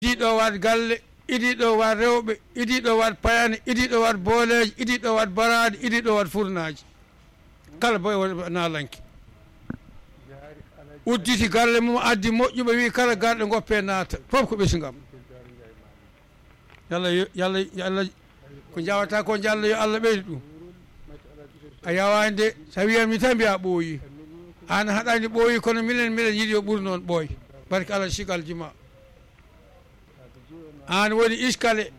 idiɗo wat galle idiɗo wat rewɓe idiɗo wat payane idiɗo wat booleji idiɗo wat barade idiɗo wat furnaji kala boye nalanki udditi galle mum addi moƴƴuɓe wi kala garɗe goppe naata fof ko ɓesgam yalla ko jawata ko jalla yo Allah ɓeydi ɗum a yawani de sa wiyami tan mbiya ɓooyi an haɗani ɓooyi kono minen yiiɗi yo ɓuuri noon ɓooy barke Allah sigalji ma an woni iskale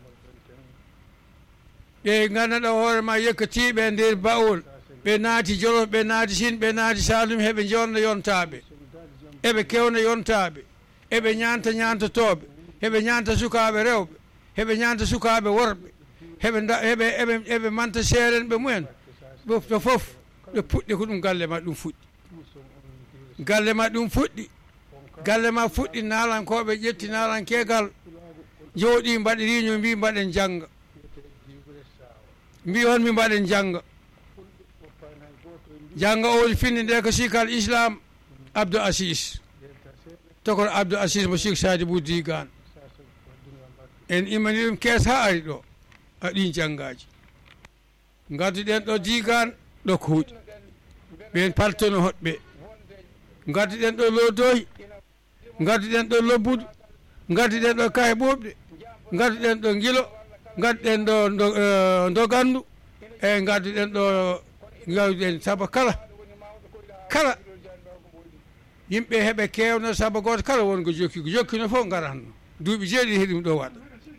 ɓe gandanɗa hoorema yekkatiɓe nder bawol ɓe naati Jolof ɓe naati Sine ɓe naati Saloum heɓe jonna yontaɓe eɓe kewna yontaɓe eɓe ñantotoɓe heɓe ñanta sukaɓe rewɓe heɓe ñanta sukaɓe worɓe heɓe manta seerenɓe mumen to fof ɓe puɗɗi ko ɗum galle ma ɗum fuɗɗi galle ma ɗum fuɗɗi galle ma fuɗɗi nalankoɓe ƴetti nalankegal jooɗi mbaɗi riño mbi mbaɗen jangga mbi on mi mbaɗen jangga o finni nde ko sikal islam Abdou Assis tokor Abdou Assis mo Sik Sadibou Digan en imani ɗum kees ha ari ɗo ɗin janggaji gadduɗen ɗo Digan ɗo kuuɗi ɓen paltono hoɗɓe gadduɗen ɗo Lodoy gadduɗen ɗo Lobbudu gadduɗen ɗo Kaye Ɓoɓɗe gadduɗen ɗo Guilo gadduɗen ɗo Ndogandu e gadduɗen ɗo gawɗen saabu kala yimɓe heɓe kewno saabu goto kala wonko jokkino fof garatno duuɓi jeeɗiɗi heeɗi ɗum ɗo waɗa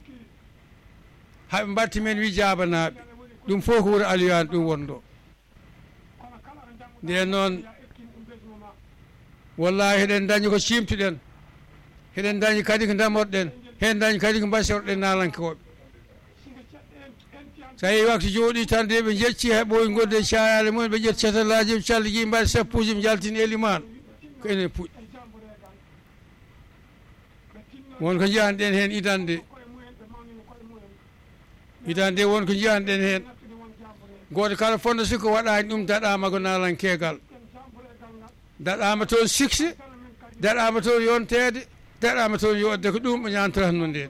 haɓe mbatti men wi jabanaɓe ɗum fof ko woni aliyani ɗum wonɗo nden noon wallahi heɗen dañi ko cimtuɗen heɗen dañi kadi ko damorɗen hen dañi kadi ko mbasorɗen nalankoɓe so yi waktu jooɗi tan de ɓe jecci he ɓooyi godde cayale mumen ɓe ƴetti catallaji calligi mbaɗi sappuji jaltini eliman ko enen puɗɗi wonko jiyanɗen hen idande wonko jiyanɗen hen goto kala fonno sikko waɗani ɗum daɗama ko nalankegal daɗama toon succé daɗama toon yontede daɗama toon yodde ko ɗum ɓe ñantoratno nden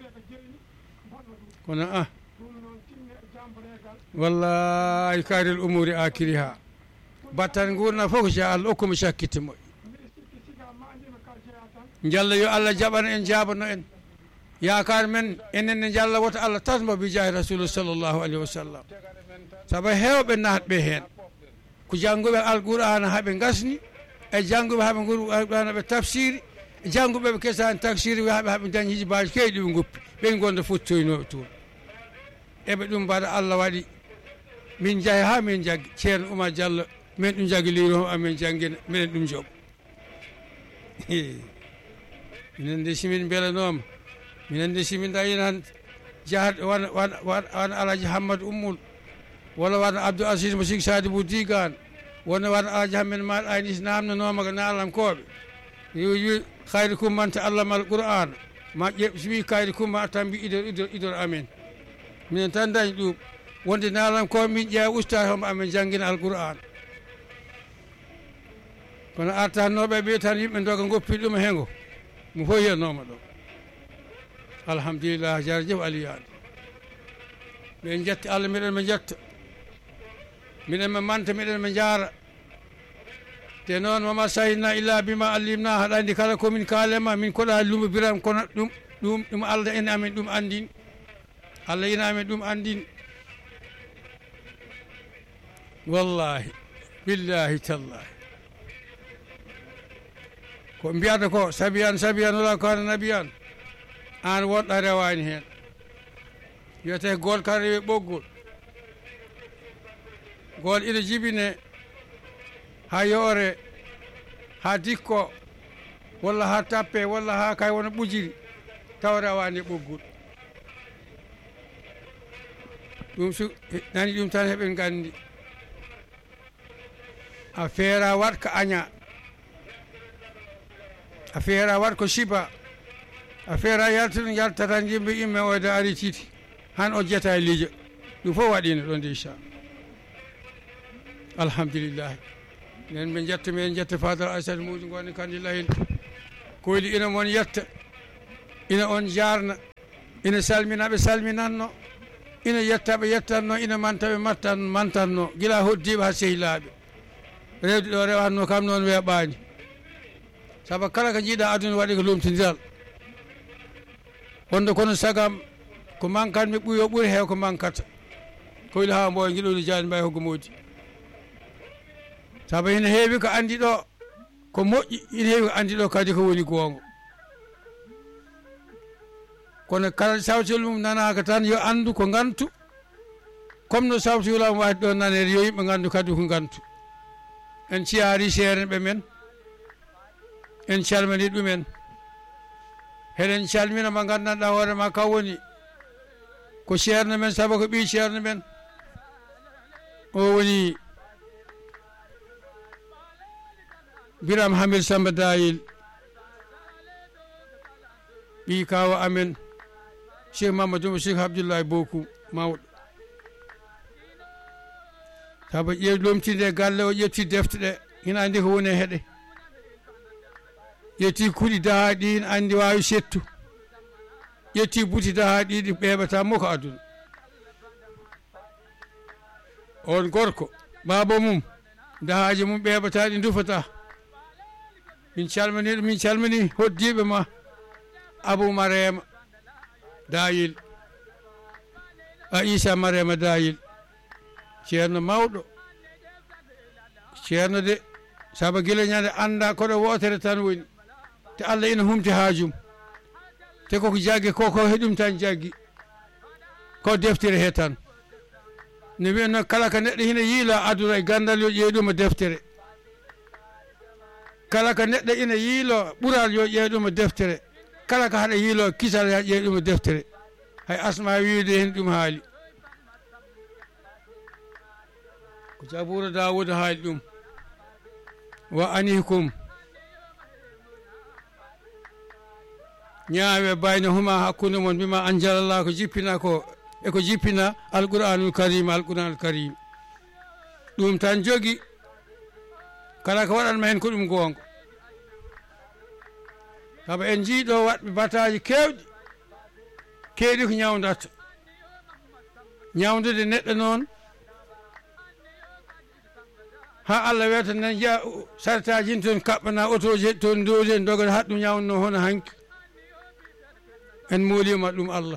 kono wallahi kayril umuri akiriha battan gurna fof ko sa Allah hokkuma sakkitte moƴƴo jalla yo Allah jaɓana en jabano en yakar men enenne jalla woto Allah tasmo bi jahi rasulullah sallllahu alayhi wa sallam saabu hewɓe natɓe hen ko jangguɓe alqur'ana haaɓe gasni e jangguɓe haaɓe alqur'ana ɓe tafsiri e jangguɓe ɓe kesani tafsiri haaɓe dañi hijibaji kewɗi ɓe goppi ɓen gonde fottoynoɓe toon eɓe ɗum mbaɗa Allah waɗi min jaahi ha min jaggi ceerno Oumar Diallo min ɗum jaggi liro amin janggina minen ɗum jooɓo minen de simin beelanoma minen de simin dañi tan jahat wana Alaji Hammadou Ummul walla wana Abdou Assis mo Sik Sadibou Digan wona wana Alaji Hammed Mal Aynis namnanoma ko nalankoɓe wi khayrukum man ta'allama al-Qur'an ma so wi khayrukum ma tan mbi idor amen minen tan dañi ɗum wonde nalankoɓe min ƴeewa ustad homo amen janggina al-Qur'an kono artannoɓe ɓe tan yimɓe doga goppi ɗum hengo mo fof yiyatnoma ɗo alhamdulillah jarajef aliyade ɓen jetti Allah miɗen mi jetta miɗen mi manta miɗen mi jaara te noon wama sahidna illa bima allimna haɗa andi kala komin kalema min koɗa lumobiram kono ɗum Allah ene amen ɗum andin Allah ina amen ɗum andin wallahi billahi tallahi ko mbiyata ko sabiyan wala ko ana nabiyan an wonɗa rewani hen wiyete gol kan rewi ɓoggol gol ina jibine ha yoore ha dikko walla ha tappe walla ha kay wona ɓujiri taw rewani ɓoggol ɗum su nani ɗum tan heɓen gandi a feera wat ko aña a feera wat ko siba a feera yaltata jimɓe imme oyde ari titi han o jetta e liijo ɗum fof waɗino ɗon de inchallah alhamdulillahi nen ɓe jetta men jetta fadal aissata muɗum goni kandillahi koyli ina moon yetta ina on jarna ina salmina ɓe salminanno ina yetta ɓe yettanno ina manta ɓe mantanno gila hoddiɓe ha sehilaɓe rewde ɗo rewanno kam noon weeɓani saabu kala ko jiiɗa aduna waɗi ko lumtodiral wonde kono sagam ko mankanmi ɓuyo ɓuuri heew ko mankata ko ila ha mboya guiɗo jani mbawi hoggo moodi saabu ina heewi ko andi ɗo ko moƴƴi ina heewi ko andi ɗo kadi ko woni gonga kono kala sawtol mum nanaka tan yo andu ko gantu comme no sawtolama wawi ɗo nanede yo yimɓe gandu kadi ko gantu en ciyari seerenɓe men en calmini ɗumen heɗen calmina mo gandanɗa hoorema kaw woni ko ceerno men saabu ko ɓi ceerno men o woni Biram Hamid Samba Dayil ɓi kawo amen Cheikh Mamadou Cheikh Abdoullahi Bokou mawɗo saabu ƴeew lomtide galle o ƴetti defte ɗe ina andi ko woni e heɗe ƴetti kuuɗi dahaɗi ina andi wawi settu ƴetti buti dahaɗi ɗi ɓeɓata mo ko aduna on gorko baba mum dahaji mum ɓeɓata ɗi dufata min calmini min calmini hoddiɓe ma Abou Marema Dayil Aissa Marema Dayil ceerno mawɗo ceerno de saabu guila ñande anda koɗo wotere tan woni te Allah ina humti haajum te koko jaggi koko heɗum tan jaggi ko deftere he tan ne wiyatno kala ko neɗɗo hina yiila aduna e gandal yo ƴeeɗuma deftere kala ko neɗɗo ina yiilo ɓural yo ƴeeɗuma deftere kala ko haɗa yiilo kisal ya ƴeeɗuma deftere hay asma wiide hen ɗum haali ko Jaboura Dawuda haali ɗum wa anikum ñaawe bayno huma hakkude mon bima anjalallah ko jippina ko eko jippina alqouranul karim ɗum tan jogui kala ko waɗanma hen ko ɗum gonga saabu en jiiɗo waɗɓe bataji kewɗi ko ñawdata ñawdude neɗɗo noon ha Allah wiyata nan jiya sartaji toon kaɓɓana autoji toon doodi en dogata haɗɗum ñawno hono hanki en molima ɗum Allah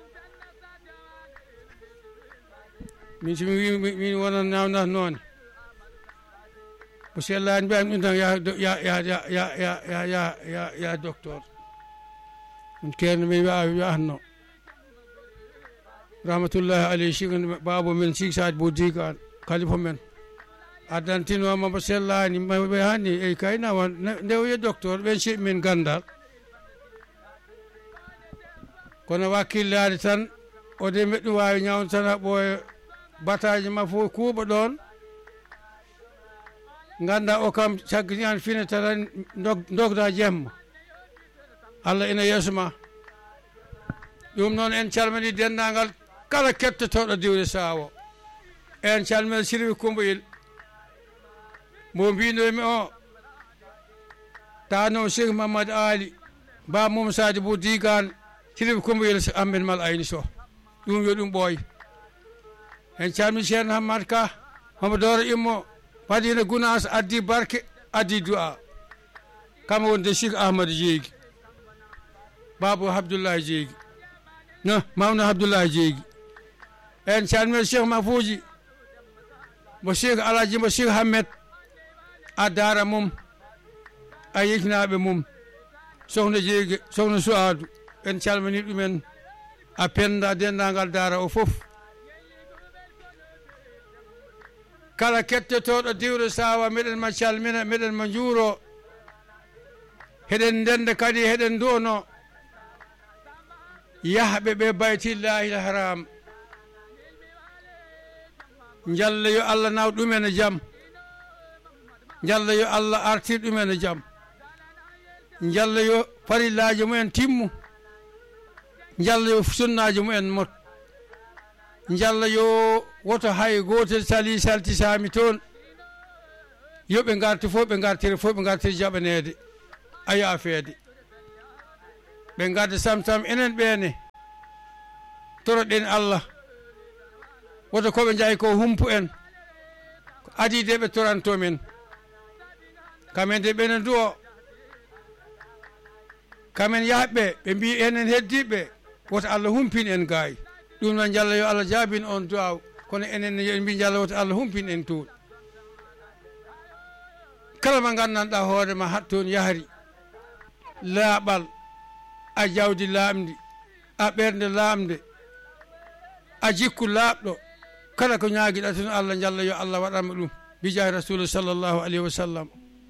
min somi wi min wonan ñawnata noon ko sellani mbiyami ɗum tan ya docteur min keerno min wiyanno rahmatullahi alayhi sigan babo men Sisadi Bo Digan kalifa men addantinoma mbo sellani ɓe hanni ey kaynawa nde wiye docteur ɓen seeɗi men gandal kono wakkillade tan ode meɗɗum wawi ñawde tan ha ɓooya bataji ma fof kuuɓa ɗon ganda o kam saggini an fine tan dogda jemma Allah ina yeeso ma ɗum noon en calmini dendagal kala kettotoɗo diwde sawo en calmini Sirwi Kumbayel mo mbinomi o tano Cheikh Mamadou Ali ba mum Sadi Bo Digan Sirwi Kumbayel Ahmed Mal Ayni Sow ɗum yo ɗum ɓooy en calmini ceerno Hammad Ka Hamadoro Immo Madina Gounass addi barke addi du'a kama wonde Cheikh Ahmadou Jeegi Babou Abdoullahi Jeegi no mawno Abdoullahi Jeegi en calmini Cheikh Mafouji mo Cheikh Alaji mo Cheikh Hammed a daara mum a yekinaɓe mum sohna Jeegi sohna Souadou en calmini ɗumen a penda dendagal daara o fof kala kettotoɗo diwre sawa meɗen ma calmina meɗen ma juuro heɗen ndenda kadi heɗen duwono yahɓe ɓe baytillahi l haram jalla yo Allah naw ɗumen e jaam jalla yo Allah artir ɗumen e jaam jalla yo farillaji mumen timmu jalla yo sunnaji mumen mot jalla yo woto hay gotel sali saltisami toon yoɓe garti fof ɓe gartiri fof ɓe gartiri jaɓanede a yaafede ɓe gadda samsam enen ɓeene toroɗen Allah woto koɓe jayi ko humpu en ko adi de ɓe toranto men kamen de ɓenen duo kamen yahɓe ɓe mbi enen heddiɓe woto Allah humpin en gaay ɗum noon jalla yo Allah jaabin on duwaw kono enen yo mbi jalla woto Allah humpin en tuuɗ kala mo gandanɗa hoorema hat toon yahri laaɓal a jawdi laamdi a ɓernde laamde a jikku laaɓɗo kala ko ñaaguiɗa toon Allah jalla yo Allah waɗanma ɗum bijahi rasulu sallllahu alayhi wa sallam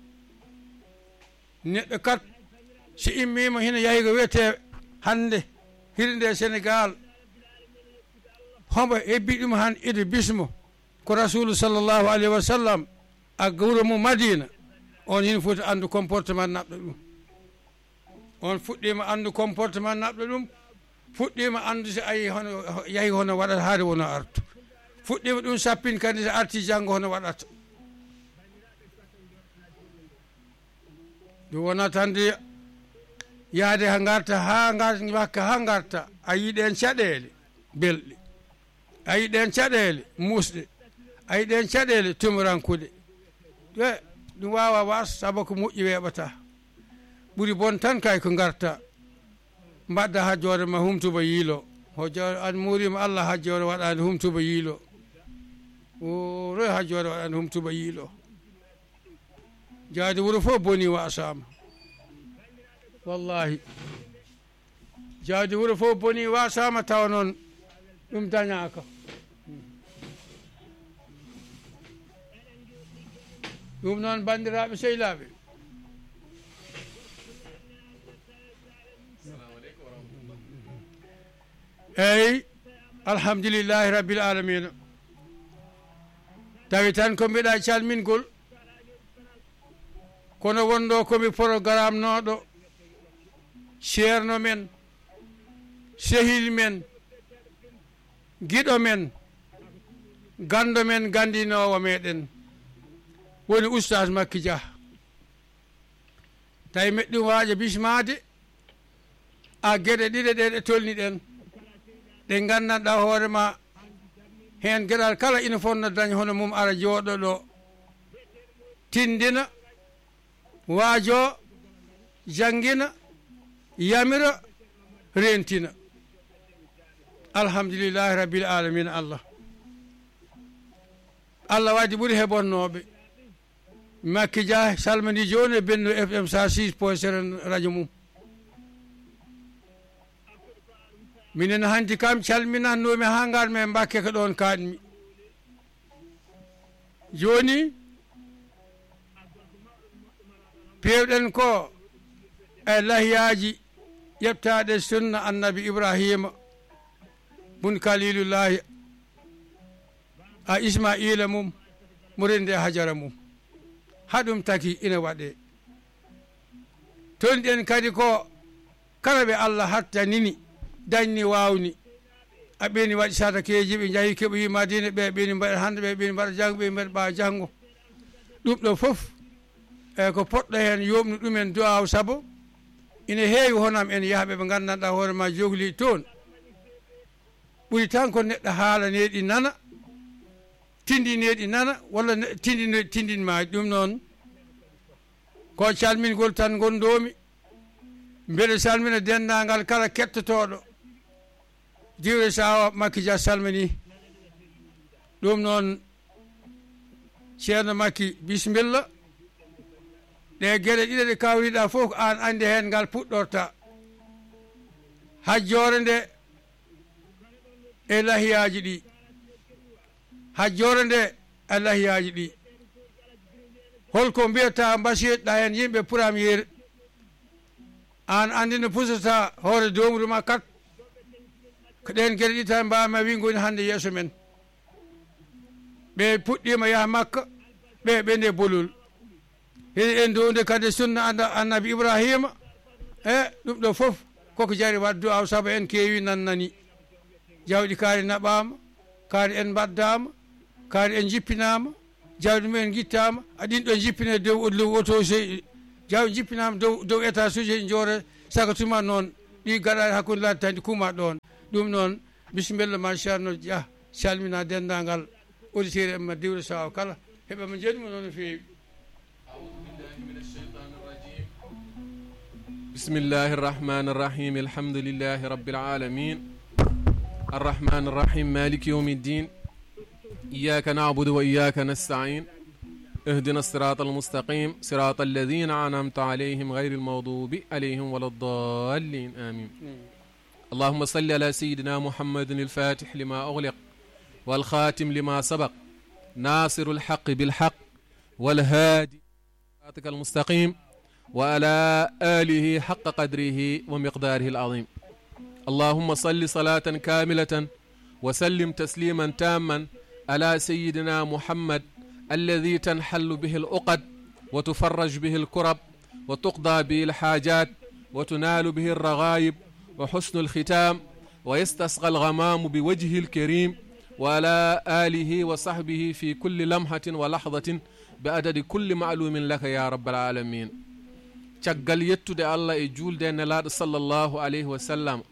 neɗɗo kat so immima hina yahi ko wiyete hande hirde Sénégal hombo hebbi ɗum han ide bismo ko rasulu sallllahu alayhi wa sallam a wuro mum Madina on hina foti andu comportement naɓɗo ɗum on fuɗɗima andu comportement naɓɗo ɗum fuɗɗima andu so ayi hono yahi hono waɗata haade wono artu fuɗɗima ɗum sappin kadi so arti janggo hono waɗata ɗum wonat hande yaade ha garta wakka ha garta a yiiɗen caɗele belɗe a yiiɗen caɗele musɗe a yiiɗen caɗele tumurankuɗe e ɗum wawa was saabu ko moƴƴi weeɓata ɓuuri bon tan kay ko garta mbadda hajjore ma humtuba yiilo hojore an muurima Allah hajjore waɗani humtuba yiilo o roy hajjore waɗani humtuba yiilo jaadi wuuro fof boni wasama wallahi jaadi wuuro fof boni wasama tawa noon ɗum dañaka ɗum noon bandiraɓe sehilaɓe eyyi alhamdulillahi rabbil alamina tawi tan ko mbiɗa calmingol kono wonɗo komi programme noɗo ceerno men sehil men giɗo men gando men gandinowo meɗen woni oustas Makky Dia tawi meɗɗum waaƴa bismade a gueɗe ɗiɗe ɗe ɗe tolni ɗen ɗe gandanɗa hoorema hen gueɗal kala ina fonno daña hono mum ara jooɗo ɗo tindina waajo janggina yamira rentina alhamdulillahi rabbil alamina Allah waɗi ɓuuri heɓonnoɓe Makky Dia salmini joni e Benno FM 106.7 radio mum minen hanti kam calminannomi ha garmi e Mbakke ko ɗon kaɗmi joni pewɗen ko e lahiyaji ƴeftaɗe sunna annabi Ibrahima bun Kalilullahi a Ismaila mum mo rendi e Hajara mum haɗum taki ina waɗe toniɗen kadi ko kala ɓe Allah hattanini dañni wawni a ɓeni waɗi sadakeji ɓe jaahi keɓe wi Madina ɓe ɓeni mbaɗa hande ɓe ɓeni mbaɗa janggo ɓe mbaɗa ɓa janggo ɗum ɗo foof e ko poɗɗo hen yomnu ɗumen duwaw saabu ina heewi honam en yaaɓe ɓe gandanɗa hoorema jogli toon ɓuuri tan ko neɗɗo haalaneɗi nana tindineɗi nana walla tindinmaɗi ɗum noon ko calmingol tan gondomi mbeɗa salmina dendagal kala kettotoɗo diwre sawa Makky Dia salmini ɗum noon ceerno Makky bisimilla ɗe gueɗe ɗiɗe ɗe kawriɗa fof ko an andi hen ngal puɗɗorta hajjore nde e lahiyaji ɗi hajjore nde e lahiyaji ɗi holko mbiyata mbasiyeɗɗa hen yimɓe premiére an andi no pusata hoore domru ma kat ko ɗen gueɗe ɗi tan mbawma wi goni hande yeeso men ɓe puɗɗima yaaha Makka ɓe nde bolol hene en donde kadi sunna annabi Ibrahima e ɗum ɗo foof koko jari waddu aw saabu en keewi nannani jawɗi kaari naɓama kaari en mbaddama kaari en jippinama jawdi mumen guittama aɗin ɗo jippine dow auto jawdi jippinama dow étage uji joore saka tuma noon ɗi gaɗa hakkude ladde kuma ɗon ɗum noon bisimilla ma ceerno Dia calmina dendagal auditeur ma diwle sawa kala heɓama jeeɗimo noon no feewi. بسم الله الرحمن الرحيم الحمد لله رب العالمين الرحمن الرحيم مالك يوم الدين إياك نعبد وإياك نستعين اهدنا الصراط المستقيم صراط الذين أنعمت عليهم غير المغضوب عليهم ولا الضالين آمين اللهم صل على سيدنا محمد الفاتح لما أغلق والخاتم لما سبق ناصر الحق بالحق والهادي صراطك المستقيم وعلى آله حق قدره ومقداره العظيم اللهم صل صلاة كاملة وسلم تسليما تاما على سيدنا محمد الذي تنحل به العقد وتفرج به الكرب وتقضى به الحاجات وتنال به الرغائب وحسن الختام ويستسقى الغمام بوجهه الكريم وعلى آله وصحبه في كل لمحة ولحظة بعدد كل معلوم لك يا رب العالمين caggal yettude Allah e julde nelaɗo sallllahu alayhi wa sallam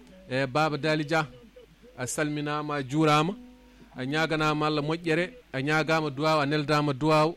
e baba Dali Dia a salminama a juurama a ñaganama Allah moƴƴere a ñagama duwaw a neldama duwaw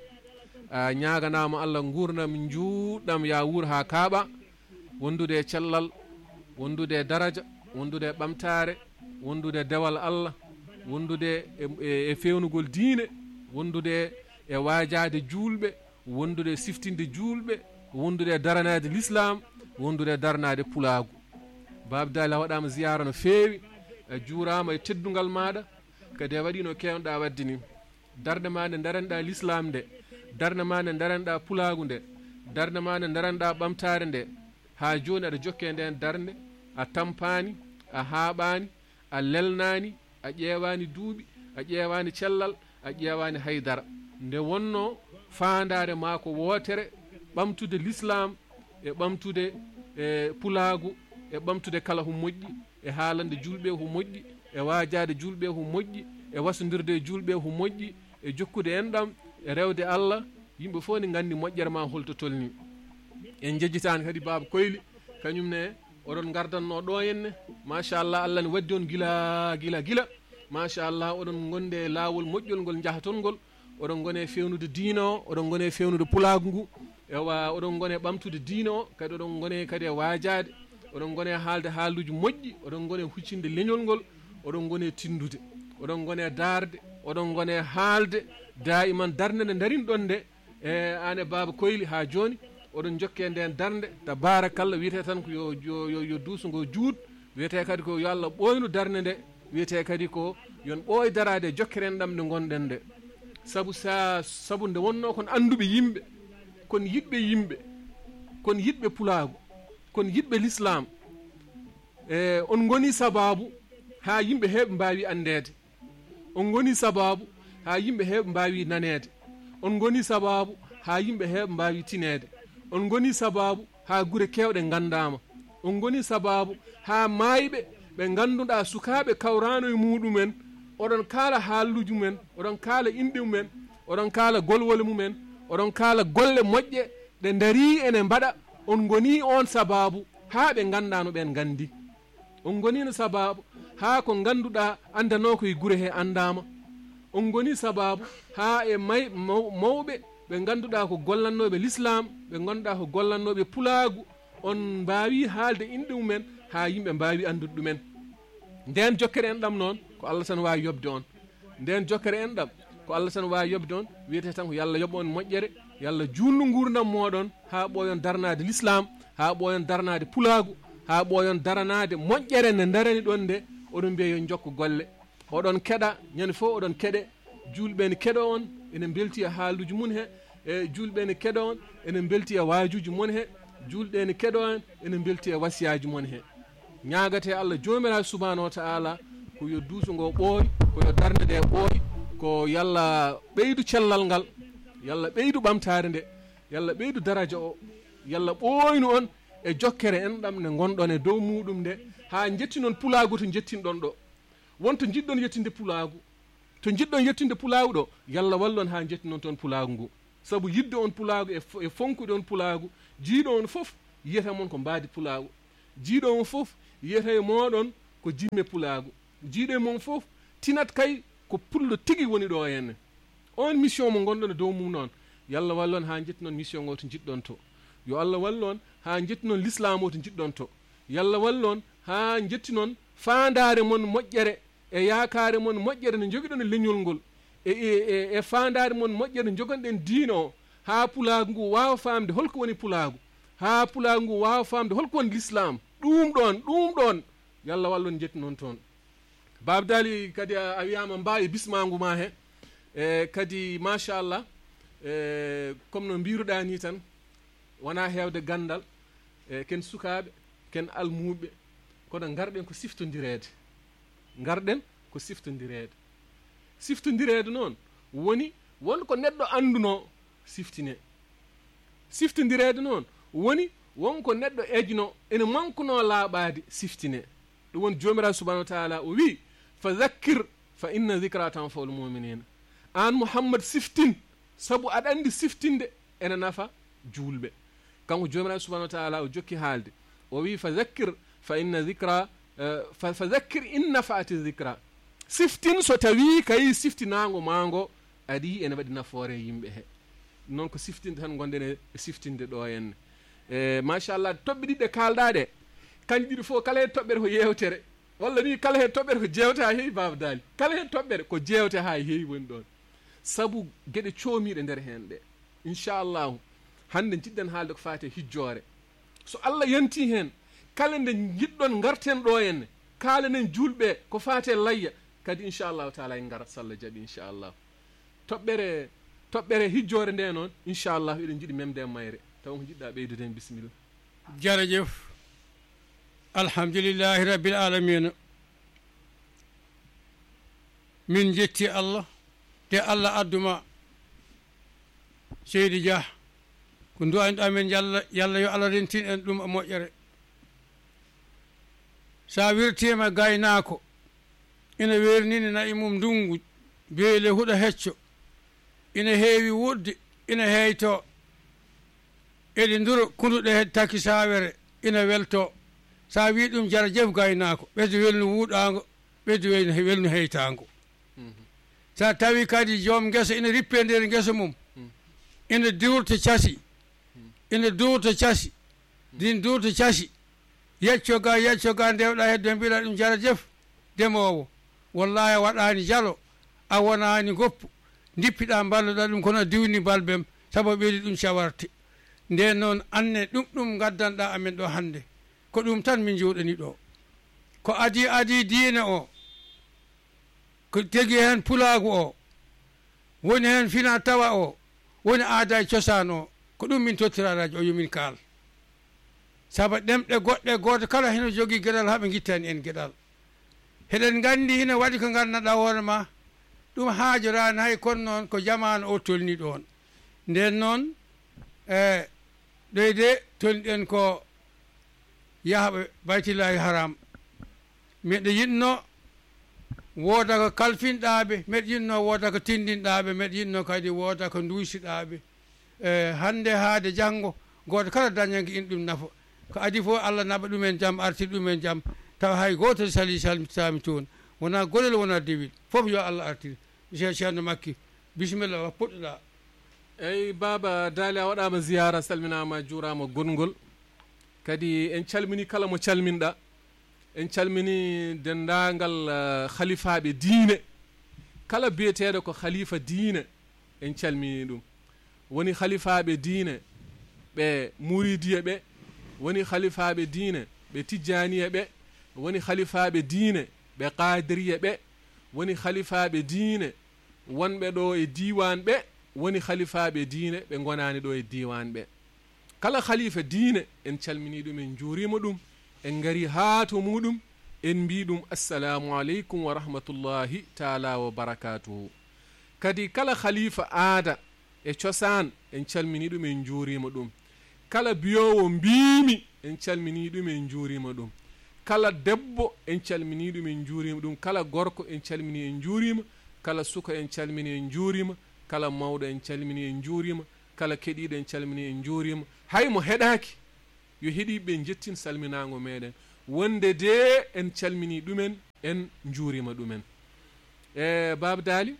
a ñaganama Allah gurnam juuɗam ya wuur ha kaaɓa wondude e cellal wondude e daraja wondude e ɓamtare wondude e dewal Allah wondude e fewnugol diine wondude e wajade julɓe wondude e siftinde julɓe wondude daranade l'islam wondude darnade pulagu baba Dali a waɗama ziyara no feewi a juurama e teddugal maɗa kadi a waɗi no kewnoɗa wadde ni darde ma nde daranɗa l'islam nde darde ma nde daranɗa pulagu nde darde ma nde daranɗa ɓamtare nde ha joni aɗa jokke nden darde a tampani a haaɓani a lelnani a ƴewani duuɓi a ƴewani cellal a ƴewani haydara nde wonno fandare ma ko wootere ɓamtude l'islam e ɓamtude e pulagu e ɓamtude kala ho moƴƴi e haalande julɓe ho moƴƴi e wajade julɓe ho moƴƴi e wasodirde e julɓe ho moƴƴi e jokkude enɗam e rewde Allah yimɓe fof ne gandi moƴƴere ma holto tolni en jejjitani kadi baba Koyli kañumne oɗon gardanno ɗo henne machallah Allah ne waddi on gila machallah oɗon gonde lawol moƴƴol ngol jahaton ngol oɗon gone fewnude diina o oɗon gone fewnude pulagu ngu ewa oɗon gone ɓamtude diina o kadi oɗon gone kadi e wajade oɗon gone haalde haaluji moƴƴi oɗon gone huccinde leñol ngol oɗon gone tindude oɗon gone darde oɗon gone haalde daiman darde nde darinɗon nde e ane baba Koyli ha joni oɗon jokke nden darde tabarakallah wiyete tan ko yo duuso ngo juut wiyete kadi ko yo Allah ɓoynu darde nde wiyete kadi ko yon ɓooy darade e jokkeren ɗam nde gonɗen nde sabu nde wonno kon anduɓe yimɓe kon yiɗɓe yimɓe kon yiɗɓe pulagu kon yiɗɓe l'islam on goni sababu ha yimɓe heɓe mbawi andede on goni sababu ha yimɓe heɓe mbawi nanede on goni sababu ha yimɓe heɓe mbawi tinede on goni sababu ha guure kewɗe gandama on goni sababu ha mayɓe ɓe ganduɗa sukaɓe kawrano e muɗumen oɗon kaala haalluji mumen oɗon kaala inɗe mumen oɗon kaala golwole mumen oɗon kaala golle moƴƴe ɗe daari ene mbaɗa on goni on sababu ha ɓe gandano ɓen gandi on gonino sababu ha ko ganduɗa andano koye guure he andama on goni sababu ha e mawɓe ɓe ganduɗa ko gollannoɓe l'islam ɓe ganduɗa ko gollannoɓe pulagu on mbawi haalde inɗe mumen ha yimɓe mbawi andude ɗumen nden jokkere en ɗam noon ko Allah tan wawi yobde on nden jokkere en ɗam ko Allah tan wawi yobde on wiyete tan ko yo Allah yoɓ on moƴƴere yo Allah junnu gurdam moɗon ha ɓoyon darnade l'islam ha ɓoyon darnade pulagu ha ɓoyon daranade moƴƴere nde darani ɗon nde oɗon mbiya yo jokko golle oɗon keɗa ñande fof oɗon keɗe julɓe ne keɗo on ene belti e haaluji mun he e julɓe ne keɗo on ene belti e wajuji mon he julɗe ne keɗo on ene belti e wasiyaji mon he ñagate Allah jomiraɗo subhanahu wa ta'ala ko yo duuso ngo ɓooy ko yo darde nde ɓooy ko yalla ɓeydu cellal ngal yalla ɓeydu ɓamtare nde yalla ɓeydu daraja o yalla ɓooynu on e jokkere enɗam nde gonɗon e dow muɗum nde ha jetti noon pulagu to jettinɗon ɗo wonto jiɗɗon yettinde pulagu to jiɗɗon yettinde pulagu ɗo yalla wallon ha jetti noon toon pulagu ngu saabu yidde on pulagu e fonkude on pulagu jiiɗo on foof yiyata moon ko mbadi pulagu jiiɗo mo fof yiyata e moɗon ko jimme pulaagu jiiɗo e mon fof tinat kay ko pullo tigi woni ɗo henne on mission mo gonɗon e dow mum noon yo Allah wallon ha jetti noon mission o to jiɗɗon to yo Allah wallon ha jetti noon l'islam o to jiɗɗon to yo Allah wallon ha jetti noon fandare mon moƴƴere e yakare mon moƴƴere no joguiɗon e leñol ngol e fandare mon moƴƴere jogonɗen diino o ha pulaagu ngu wawa famde holko woni pulaagu ha pulaagu ngu wawa famde holko woni l'islam ɗum ɗon yo Allah wallon jetti noon toon babdali kadi a wiyama mbawi bismagu ma he e kadi machallah comme no mbiruɗa ni tan wona hewde gandal ken sukaɓe ken almuɓe kono garɗen ko siftodirede noon woni wonko neɗɗo anduno siftodirede noon woni wonko neɗɗo ejno ene mankuno laaɓade siftine ɗum woni jomiraɗo subahanahu wa taala o wi fa zakkir fa inna zicra tanfaul muminina an mouhammad siftin saabu aɗa andi siftinde ene nafa julɓe kanko jomiraɗo subahanahu wa taala o jokki haalde o wi fa zakkir fa inna zicra fa zakkir in nafaati zicra siftin so tawi kay siftinago mago adi ene waɗi nafoore yimɓe he noon ko siftinde tan gonɗen e siftinde ɗo henne machallah toɓɓe ɗiɗɗe kalɗaɗe kañƴi ɗiɗi fof kala hen toɓɓere ko yewtere walla ni kala hen toɓɓere ko jewte ha heewi baba dali kala hen toɓɓere ko jewte ha heewi woni ɗon saabu gueɗe coomiɗe nder hen ɗe inchallahu hande jiɗɗen haalde ko fate hijjore so Allah yanti hen kala nde jiɗɗon garten ɗo henne kalenen julɓe ko fate layya kadi inchallahu taala en garat sallah jaaɓi inchallahu toɓɓere hijjore nde noon inchallahu eɗen jiiɗi memde mayre taw ko jiɗɗa ɓeydude hen bisimilla jarajef alhamdulillahi rabbil alamina min jetti Allah te Allah adduma Seydi Dia ko duwaniɗa men yalla yo Allah rentin en ɗum e moƴƴere sa wirtima gaynako ina wernini nayi mum ndungu beele huɗo hecco ina heewi wudde ina heyto eɗi nduro kunduɗe he takki sawere ina welto sa wi ɗum jarajef gaynako ɓesdo welnu wuuɗago ɓesdo welnu heytago sa tawi kadi joom guesa ina rippe nder guesa mum ina durta casi din durta casi yecco ga ndewɗa hedde mbiɗa ɗum jarajef demowo wallahi a waɗani jalo a wonani goppu dippiɗa balloɗa ɗum kono a diwni balbem saabu ɓeydi ɗum cawarte nden noon anne ɗum gaddanɗa amen ɗo hande ko ɗum tan min jewɗani ɗo ko adi diina o ko tegi hen pulaagu o woni hen fina tawa o woni aada e cosaan o ko ɗum min tottiraraji o yomin kaal saabu ɗemɗe goɗɗe goto kala heno jogui gueɗal haaɓe guittani en gueɗal heɗen gandi hina waɗi ko gandanɗa hoore ma ɗum haajorani hay kono noon ko jamanu o tolni ɗon nden noon ɗoyde tolniɗen ko yahɓe baytillahi haram meɗe yinno wooda ko kalfinɗaɓe meɗe yinno wooda ko tindinɗaɓe meɗe yinno kadi wooda ko duysiɗaɓe hande haade janggo goto kala dañanke in ɗum nafa ko adi fof Allah naɓa ɗumen jaam artir ɗumen jaam taw hay goto salmitami toon wona golel wona dewil fof yo Allah artir monsieur ceerno makki bisimilla wa puɗɗoɗa eyyi baba daali a waɗama ziyara salminama juurama gongol kadi en calmini kala mo calminɗa en calmini dendagal khalifaɓe diine kala biyeteɗo ko khalifa diine en calmini ɗum woni khalifaɓe diine ɓe mouridiya ɓe woni khalifaɓe diine ɓe tijjaniya ɓe woni khalifaɓe diine ɓe qadiriya ɓe woni khalifaɓe diine wonɓe ɗo e diwan ɓe woni khalifaɓe diine ɓe gonani ɗo e diwan ɓe kala khalifa diine en calmini ɗum en juurima ɗum en gari haa to muɗum en mbi ɗum assalamu aleykum wa rahmatullahi taala wa barakatuhu kadi kala khalifa aada e cosan en calmini ɗum en juurima ɗum kala biyowo mbimi en calmini ɗum en juurima ɗum kala debbo en calmini ɗum en juurima ɗum kala gorko en calmini en juurima kala suka en calmini en juurima kala mawɗo en calmini en juurima kala keɗiɗo en calmini en juurima hay mo heɗaki yo heeɗiɓe jettin salminago meɗen wonde de en calmini ɗumen en juurima ɗumen baba Dali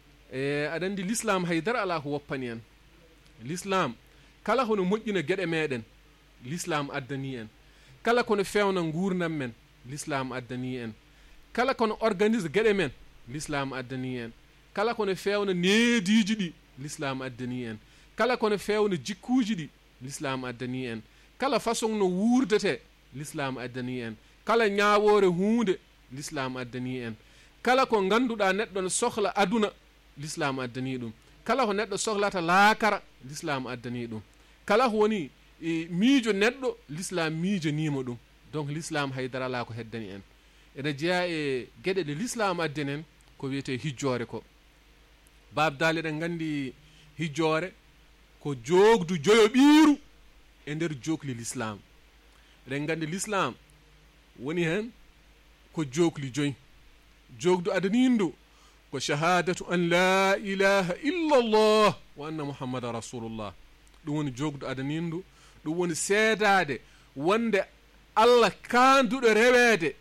aɗa andi l'islam haydara ala ko woppani en l'islam kala hono moƴƴina gueɗe meɗen l'islam addani en kala kono fewna gurdam men l'islam addani en kala kono organise gueɗe men l'islam addani en kala kono fewna neediji ɗi l'islam addani en kala kono fewna jikkuji ɗi l'islam addani en kala façon no wurdete l'islam addani en kala ñawore hunde l'islam addani en kala ko ganduɗa neɗɗo no sohla aduna l'islam addani ɗum kala ko neɗɗo sohlata laakara l'islam addani ɗum kala ko woni miijo neɗɗo l'islam miijonima ɗum donc l'islam haydara ala ko heddani en ene jeeya e gueɗe ɗe l'islam addani en ko wiyete hijjore ko baba Dali eɗen gandi hijjore ko jogdu joyo ɓiiru e nder jokli l'islam eɗen gandi l'islam woni hen ko jokli joyi jogdu adanindu ko shahadatu an la ilaha illa allah wa anna muhammadan rasulullah ɗum woni jogdu adanindu ɗum woni seedade wonde allah kanduɗo rewede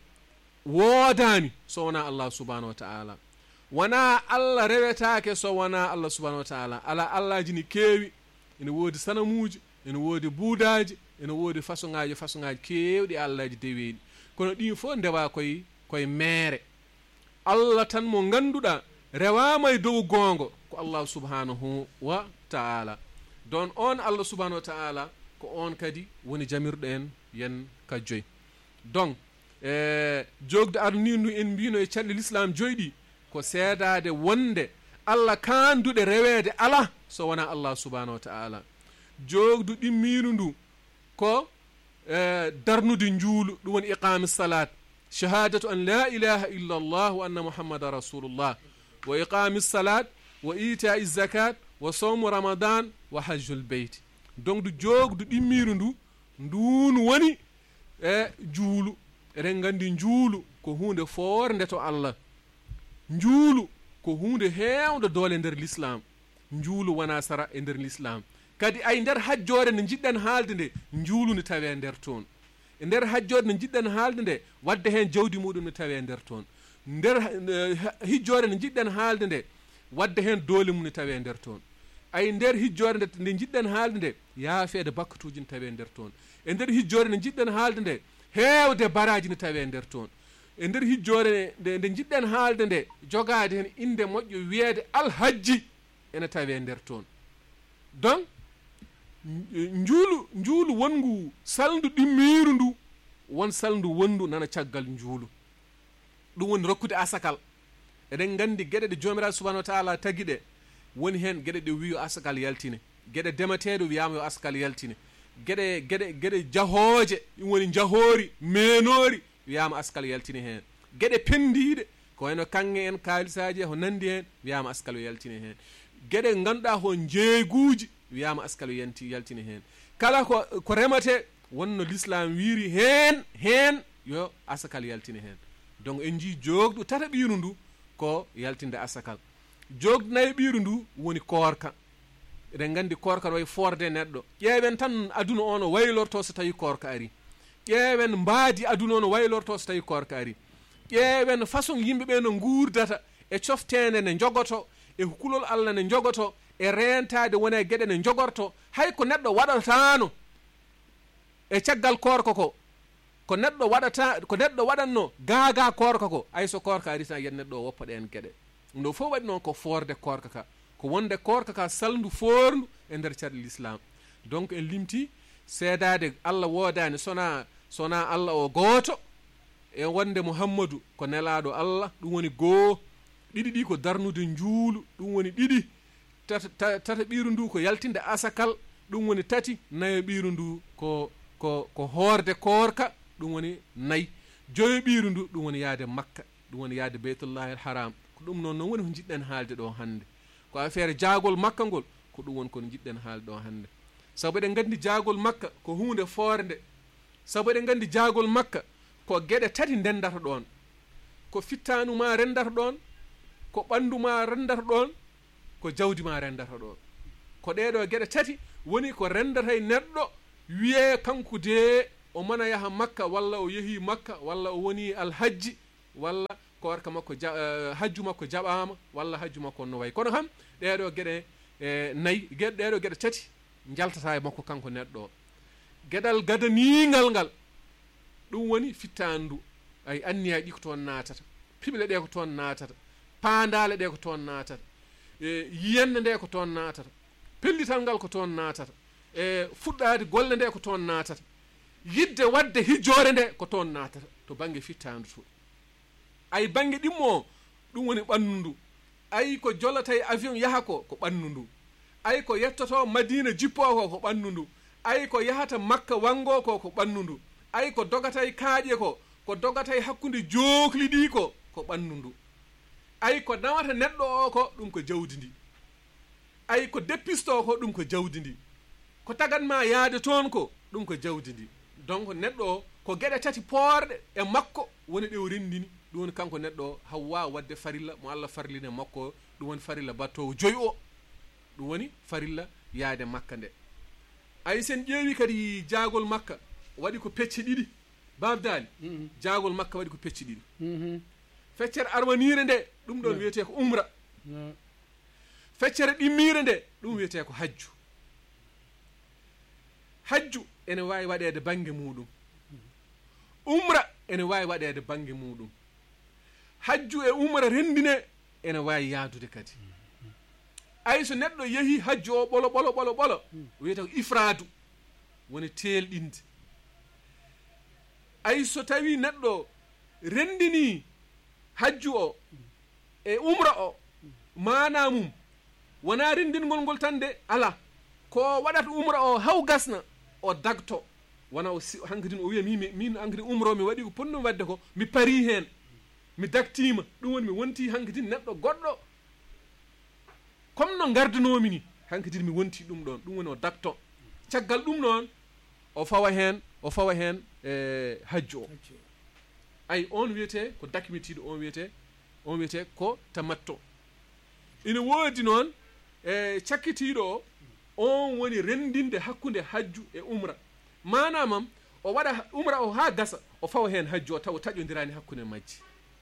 woodani so wona allah subhanahu wa ta'ala wona allah rewetake so wona allah subhanahu wa ta'ala ala allahji ni keewi ene woodi sanamuji ene woodi buudaji ene woodi façon ngaji kewɗi allahji deweɗi kono ɗin fof ndewa koye meere allah tan mo ganduɗa rewama e dow gongo ko allah subhanahu wa ta'ala don on allah subhanahu wa ta'ala ko on kadi woni jamirɗo en yen ka joyi donc jogde arnindu en mbino e caɗɗe l'islam joyɗi ko seedade wonde allah kanduɗe rewede ala so wona allah subhanahu wa ta'ala jogdu ɗimmiru ndu ko darnude juulu ɗum woni iqami salat shahadatu an la ilaha illa allah wa anna muhammadan rasulullah wa iqami salat wa itai zakat wa sawmu ramadan wa hajjul beyt donc du jogdu ɗimmiru ndu ndunu woni juulu eɗen gandi juulu ko hunde forde to allah juulu ko hunde hewde doole nder l'islam juulu wona sara e nder l'islam kadi ay nder hajjore nde jiɗɗen haalde nde juulu ne tawe nder toon e nder hajjore nde jiɗɗen haalde nde wadde hen jawdi muɗum ne tawe nder toon nder hijjore nde jiɗɗen haalde nde wadde hen doole mum ne tawe nder toon ay nder hijjore nde jiɗɗen haalde nde yaafede bakkatuji ne tawe nder toon e nder hijjore nde jiɗɗen haalde nde heewde baraji ne tawe nder toon e nder hijjore nde jiɗɗen haalde nde jogade hen inde moƴƴo wiyeede alhajji ene tawe nder toon donc juulu wongu salndu ɗimmiru ndu won salndu wondu nana caggal juulu ɗum woni rokkude asakal eɗen gandi gueɗe ɗe jomiraɗo subhanahu wa ta'ala tagui ɗe woni hen gueɗe ɗe wiyo asakal yaltine gueɗe demateɗe wiyama yo asakal yaltine gueɗe jahooje ɗum woni jahori menori wiyama askal yaltine hen gueɗe pendiɗe ko wayno kanŋe en kalisaji ho nandi hen wiyama askal yaltine hen gueɗe ganduɗa ho jeeguji wiyama askal yaltine hen kala ko remate wonno l'islam wiiri hen yo asakal yaltine hen donc en jii jogdu tata ɓiru ndu ko yaltinde asakal jogdu nayi ɓiru ndu woni korka eɗen gandi korka way forde neɗɗo ƴeewen tan aduna o no waylorto so tawi korka ari ƴeewen mbaadi aduna o no waylorto so tawi korka ari ƴeewen façon yimɓeɓe no gurdata e coftede nde jogoto e kulol allah nde jogoto e rentade wone gueɗe nde jogorto hay ko neɗɗo waɗatano e caggal korka ko neɗɗo waɗanno gaaga korka ko ay so korka ari tan yen neɗɗo o woppa ɗen gueɗe ɗo fof waɗi noon ko forde korka ka ko wonde korka ka salndu forndu e nder caɗe l'islam donc en limti seedade allah woodani sona allah o gooto e wonde muhammadou ko nelaɗo allah ɗum woni goo ɗiɗi ɗi ko darnude juulu ɗum woni ɗiɗi tata ɓiru ndu ko yaltinde asakal ɗum woni tati nayo ɓiru ndu ko hoorde korka ɗum woni nayyi joyo ɓiru ndu ɗum woni yaade makka ɗum woni yaade beytullahi al haram ko ɗum noon woni ko jiɗɗen haalde ɗo hannde ko affaire jaagol makka ngol ko ɗum woni kono jiɗɗen haalde ɗo hannde sabu eɗen gandi jaagol makka ko hunde foorde sabu eɗen gandi jaagol makka ko gueɗe tati ndendata ɗon ko fittanu ma rendata ɗon ko ɓandu ma rendata ɗon ko jawdi ma rendata ɗon ko ɗeɗo gueɗe tati woni ko rendata e neɗɗo wiye kanko de o mana yaha makka walla o yehi makka walla o woni alhajji walla ko warka makko hajju makko jaɓama walla hajju makko no way kono ham ɗeɗo gueɗe nayyi ɗeɗo gueɗe tati jaltata e makko kanko neɗɗo o gueɗal gadanigal ngal ɗum woni fittandu ay anniyaji ko toon natata piɓle ɗe ko toon natata pandale ɗe ko toon natata yiyande nde ko toon natata pellital ngal ko toon natata fuɗɗade golle nde ko toon natata yidde wadde hijjore nde ko toon natata to banggue fittandu to ay banggue ɗimmo ɗum woni ɓandu ndu ay ko jollata e avion yaha ko ɓandu ndu ay ko yettoto madina jippo ko ɓandu ndu ay ko yahata makka wango ko ɓandu ndu ay ko dogata e kaaƴe ko dogata e hakkude jookli ɗi ko ɓandu ndu ay ko nawata neɗɗo o ko ɗum ko jawdi ndi ay ko deppisto ko ɗum ko jawdi ndi ko tagatma yaade toon ko ɗum ko jawdi ndi donc neɗɗo o ko gueɗe tati poorɗe e makko woni ɗe o rendini ɗum woni kanko neɗɗo o hawwa wadde farilla mo Allah farline makko ɗum woni farilla battowo joyi o ɗum woni farilla yaade makka nde ay sen ƴeewi kadi jaagol makka waɗi ko pecce ɗiɗi babdali jaagol makka waɗi ko pecce ɗiɗi feccere armanire nde ɗum ɗon wiyete ko umra feccere ɗimmire nde ɗum wiyete ko hajju hajju ene wawi waɗede banggue muɗum umra ene wawi waɗede banggue muɗum hajju e umra rendine ene wawi yaadude kadi ay so neɗɗo yeehi hajju o ɓolo wiyete ko ifradu woni telɗinde ay so tawi neɗɗo rendini hajju o e umra o manamum wona rendingol ngol tan de ala ko waɗata umra o haw gasna o dagto wona o hankkadin o wiya min hankkadi umra o mi waɗi ko ponɗum wadde ko mi pari hen mi dagtima ɗum woni mi wonti hankkadin neɗɗo goɗɗo comme no gardanomi ni hankkadin mi wonti ɗum ɗon ɗum woni o dagto caggal ɗum noon o fawa hen hajju o ay on wiyete ko dakmitiɗo on wiyete ko tamatto ina woodi noon cakkitiɗo o on woni rendinde hakkude hajju e umra manamam o waɗa umra o ha gasa o fawa hen hajju o taw taƴodirani hakkude majji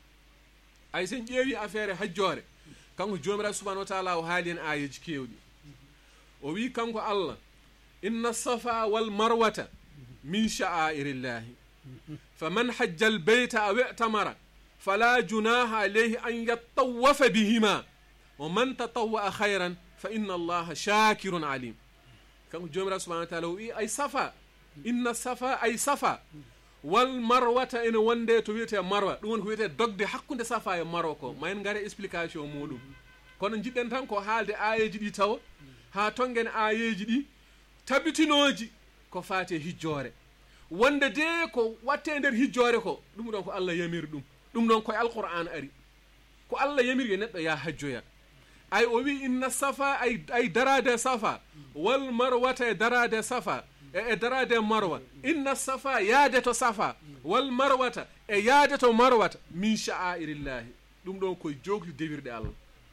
ay sen ƴeewi affaire hajjore kanko jomiraɗo subahanahu wa taala o haali hen ayeji kewɗi o wi kanko Allah inna safa wal marwata min sha'airillahi faman hajja al bayta aw i'tamara fala junaha alayhi an yattawafa bihima wa man tatawwa khayran fa inna allaha shakirun alim kanko jomiraɗo subahanahu wa taala o wi ay safa inna safa ay safa wal marwata ene wonde to wiyete marwa ɗum woni ko wiyete dogde hakkude safa e marwa ko ma en gaare explication muɗum kono jiɗɗen tan ko haalde ayeji ɗi tawa ha tongen ayeji ɗi tabitinoji ko faate hijjore wonde de ko watte nder hijjore ko ɗum ɗon ko Allah yamiri ɗum ɗon koye alqur'an ari ko Allah yamiri yo neɗɗo ya hajjoya ay o wi inna safa ay darade safa wal marwata e darade safa e darade marwa inna safa yaade to safa wal marwata e yaade to marwata min sha'airillahi ɗum ɗon koye jogli dewirɗe Allah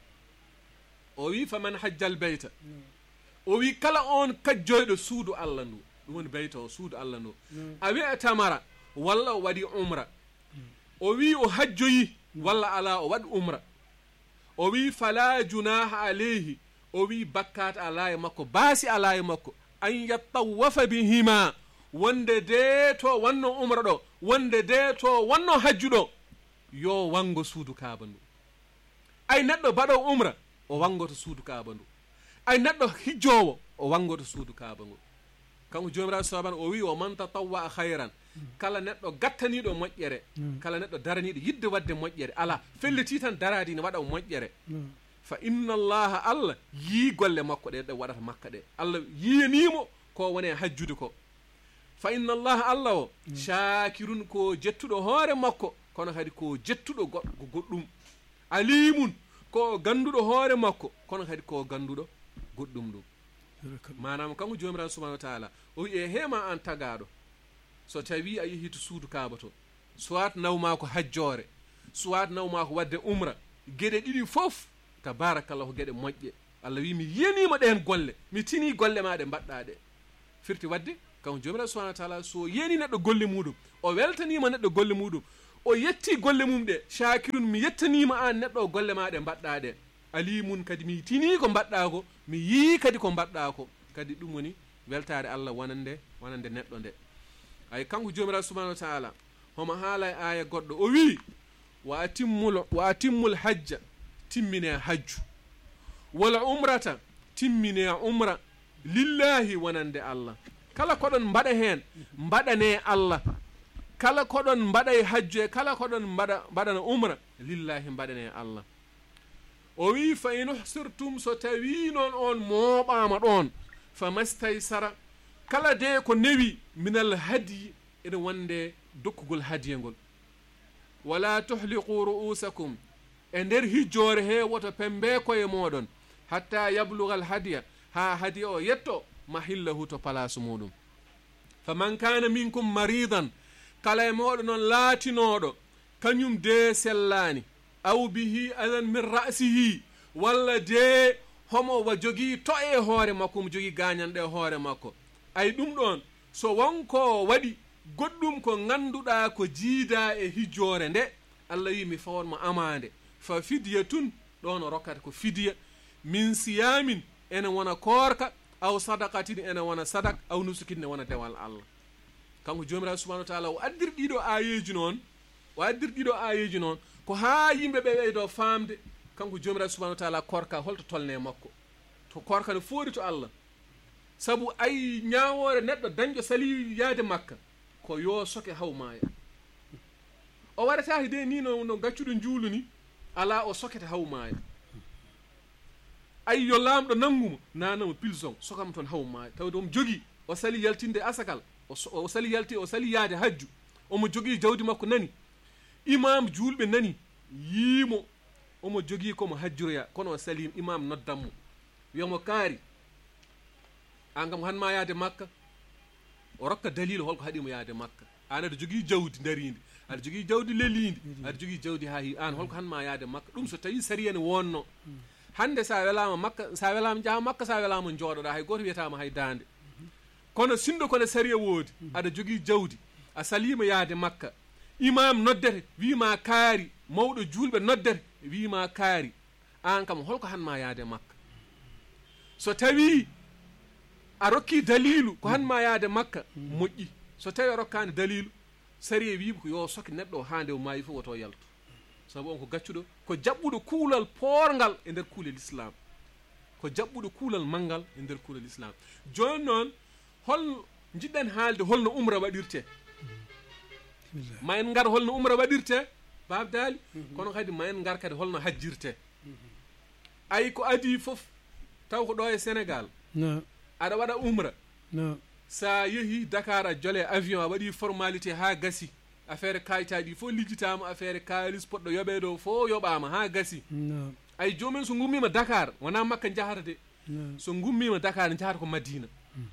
o wi faman hajjal bayta o wi kala on kajjoyɗo suudu Allah ndu ɗum woni bayta o suudu Allah ndu a wi'a tamara walla o waɗi umra o wi o hajjoyi walla ala o waɗi umra o wi fala junaha alayhi o wi bakkat ala e makko baasi ala e makko an yattawafa bihima wonde de to wanno umra ɗo wonde de to wanno hajju ɗo yo wango suudu kaaba ndu ay neɗɗo baɗo umra o wangoto suudu kaaba ndu ay neɗɗo hijjowo o wangoto suudu kaaba ngu kanko jomiraɗo soban o wi o man tatawwa khayran kala neɗɗo gattaniɗo moƴƴere kala neɗɗo daraniɗo yidde wadde moƴƴere ala felliti tan daradi ne waɗa moƴƴere fa inna allaha Allah yii golle makko ɗe ɗe waɗata makka ɗe Allah yiyanimo ko woni hajjude ko fa inna allaha Allah o shakirun ko jettuɗo hoore makko kono kadi ko jettuɗo goɗɗum alimun ko ganduɗo hoore makko kono kadi ko ganduɗo goɗɗum ɗum manam kanko jomiraɗo subhanahu wa taala o wi e hema an tagaɗo so tawi a yehi to suudu kaaba to soit nawma ko hajjore soit nawma ko wadde umra gueɗe ɗiɗi foof tabarakallahu gueɗe moƴƴe Allah wi mi yiyanima ɗen golle mi tini golle ma ɗe mbaɗɗa ɗe firti wadde kanko jomiraɗo subahanahu wa taala so yeni neɗɗo golle muɗum o weltanima neɗɗo golle muɗum o yetti golle mum ɗe shakirun mi yettanima an neɗɗo golle ma ɗe mbaɗɗa ɗe alimun kadi mi tini ko mbaɗɗa ko mi yii kadi ko mbaɗɗa ko kadi ɗum woni weltare Allah wonande neɗɗo nde ay kanko jomiraɗo subahanahu wa taala homo haala e aya goɗɗo o wi wa atimmul hajja timmine hajju wala umrata timmine umra lillahi wonande Allah kala koɗon mbaɗa hen mbaɗane Allah kala koɗon mbaɗa e hajju e kala koɗon mbaɗana umra lillahi mbaɗane Allah o wi fa in uhsirtum so tawi noon on mooɓama ɗon fa mastaysara kala de ko newi minal hadi ene wonde dokkugol hadiye ngol wala tuhliqu ru'usakum e nder hijjore he woto pembe koye moɗon hatta yablugal hadiya ha hadiya o yetto mahillahu to place muɗum faman kana minkum maridan kala e moɗo noon laatinoɗo kañum de sellani aw bihi adan min ra'sihi walla de homo wa jogii to e hoore makko mo jogii gañanɗe e hoore makko ay ɗum ɗon so wonko waɗi goɗɗum ko ganduɗa ko jiida e hijjore nde Allah wi mi fawonmo amande fa fidyatun ɗon o rokkata ko fidya min siyamin ene wona korka aw sadaqatin ene wona sadak aw nusukin ne wona dewal Allah kanko jomiraɗo subahanahu wa taala o addir ɗiɗo ayeji noon ko ha yimɓe ɓe ɓeydo famde kanko jomiraɗo subahanahu wa taala korka holto tolne makko to korka ne foori to Allah sabu ay ñawore neɗɗo dañƴo sali yaade makka ko yo soke hawmaya o waɗata de ni no gaccuɗo juulu ni ala o sokete hawmaya ay yo lamɗo nanguma nanamo pilson sokam toon hawmaya tawde omo jogui o sali yaltinde asakal o sali yaade hajju omo jogui jawdi makko nani imam julɓe nani yiimo omo jogui komo hajjuroya kono o salim imam noddanmo wiyamo kaari an kam hanma yaade makka o rokka dalilu holko haɗimo yaade makka an aɗa jogui jawdi darindi aɗa jogui jawdi lelindi aɗa jogui jawdi ha hi an holko hanma yaade makka ɗum so tawi sariya ne wonno hande sa welama makka sa welama jaaha makka sa welama jooɗoɗa hay goto wiyatama hay dande kono sindo kono sariya woodi aɗa jogui jawdi a salima yaade makka imam noddete wima kaari mawɗo julɓe noddete wima kaari an kam holko hanma yaade makka so tawi a rokki dalilu ko hanma yaade makka moƴƴi so tawi a rokkani dalilu sariya wiima ko yo soke neɗɗo o hande o maayi fof woto yaltu sabu on ko gaccuɗo ko jaɓɓuɗo kuulal poorngal e nder kuulel islam ko jaɓɓuɗo kuulal manggal e nder kuulel islam joni noon holno jiɗɗen haalde holno umra waɗirte ma en ngar holno umra waɗirte babdali kono kadi ma en ngar kadi holno hajjirte ay ko adi fof taw ko ɗo e Sénégal aɗa waɗa umra sa yeehi Dakar a jole avion a waɗi formalité ha gasi affaire kayitaɗi fof lijjitama affaire kalis poɗɗo yoɓeɗo fof yoɓama ha gasi ay jomumen so gummima Dakar wona Makka jahata de so gummima Dakar jahata ko Madina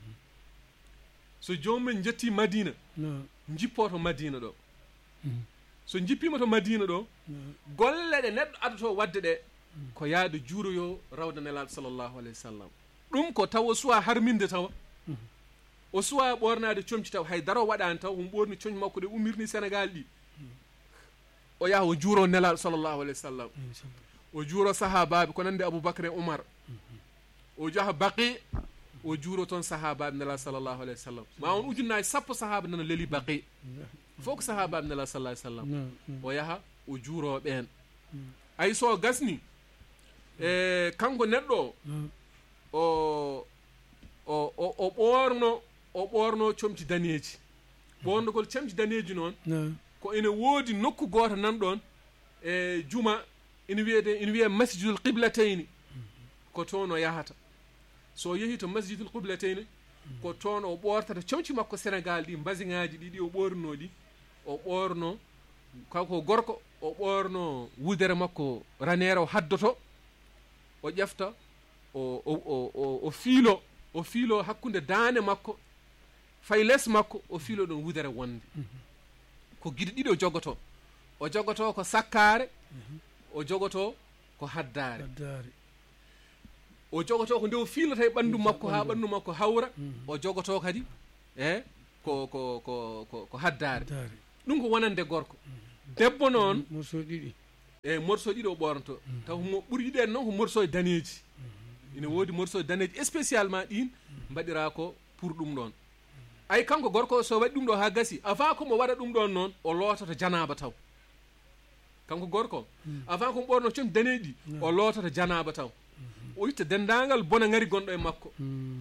so jomumen jetti Madina jippo to Madina ɗo so jippima to Madina ɗo golle ɗe neɗɗo adoto wadde ɗe ko yaade juuroyo rawda nelaɗo sallllahu alayhi wa sallam ɗum ko taw o suwa harminde tawa o suwa ɓornade comci taw haydara o waɗani taw omo ɓorni coñci makko ɗe umirni Sénégal ɗi o yaha o juuro nelaɗo sallllahu alayhi wa sallam o juuro sahabaɓe ko nande Aboubacry e Oumar o jaha Baqi o juuro toon sahabaɓe nelaɗo sallllahu alayhi wa sallam ma on ujunnaji sappo sahaba nana leeli Baqi fof ko sahabaɓe nelaɗo sallah alih sallam o yaha o juuro ɓen ay so gasni e kanko neɗɗo o ɓorno comci daneji ɓornogol comci daneji noon ko ene woodi nokku goto nanɗon e juma ene wiye masjidul qiblatayni ko toon o yahata so yeehi to masjidul qiblatayni ko toon o ɓortata comci makko Sénégal ɗi mbasiŋaji ɗiɗi o ɓorno ɗi o ɓorno kako gorko o ɓorno wudere makko ranere o haddoto o ƴefta o fiilo hakkude daane makko fay less makko o fiilo ɗon wudere wonde ko guiɗi ɗiɗi o jogoto ko sakkare o jogoto ko haddare o jogoto ko nde o fiilata e ɓandu makko ha ɓandu makko hawra o jogoto kadi e ko haddare ɗum ko wonande gorko debbo noon morceau ɗiɗi e morceau ɗiɗi o ɓornoto taw mo ɓuri yiɗede noon ko morceau daneji ina woodi morceau daneji spécialement ɗin mbaɗira ko pour ɗum ɗon ay kanko gorko so waɗi ɗum ɗo ha gasi avant ko mo waɗa ɗum ɗon noon o lootata janaba taw kanko gorko avant ko mo ɓorno com daneji o lootata janaba taw o itta dendagal bona ngari gonɗo e makko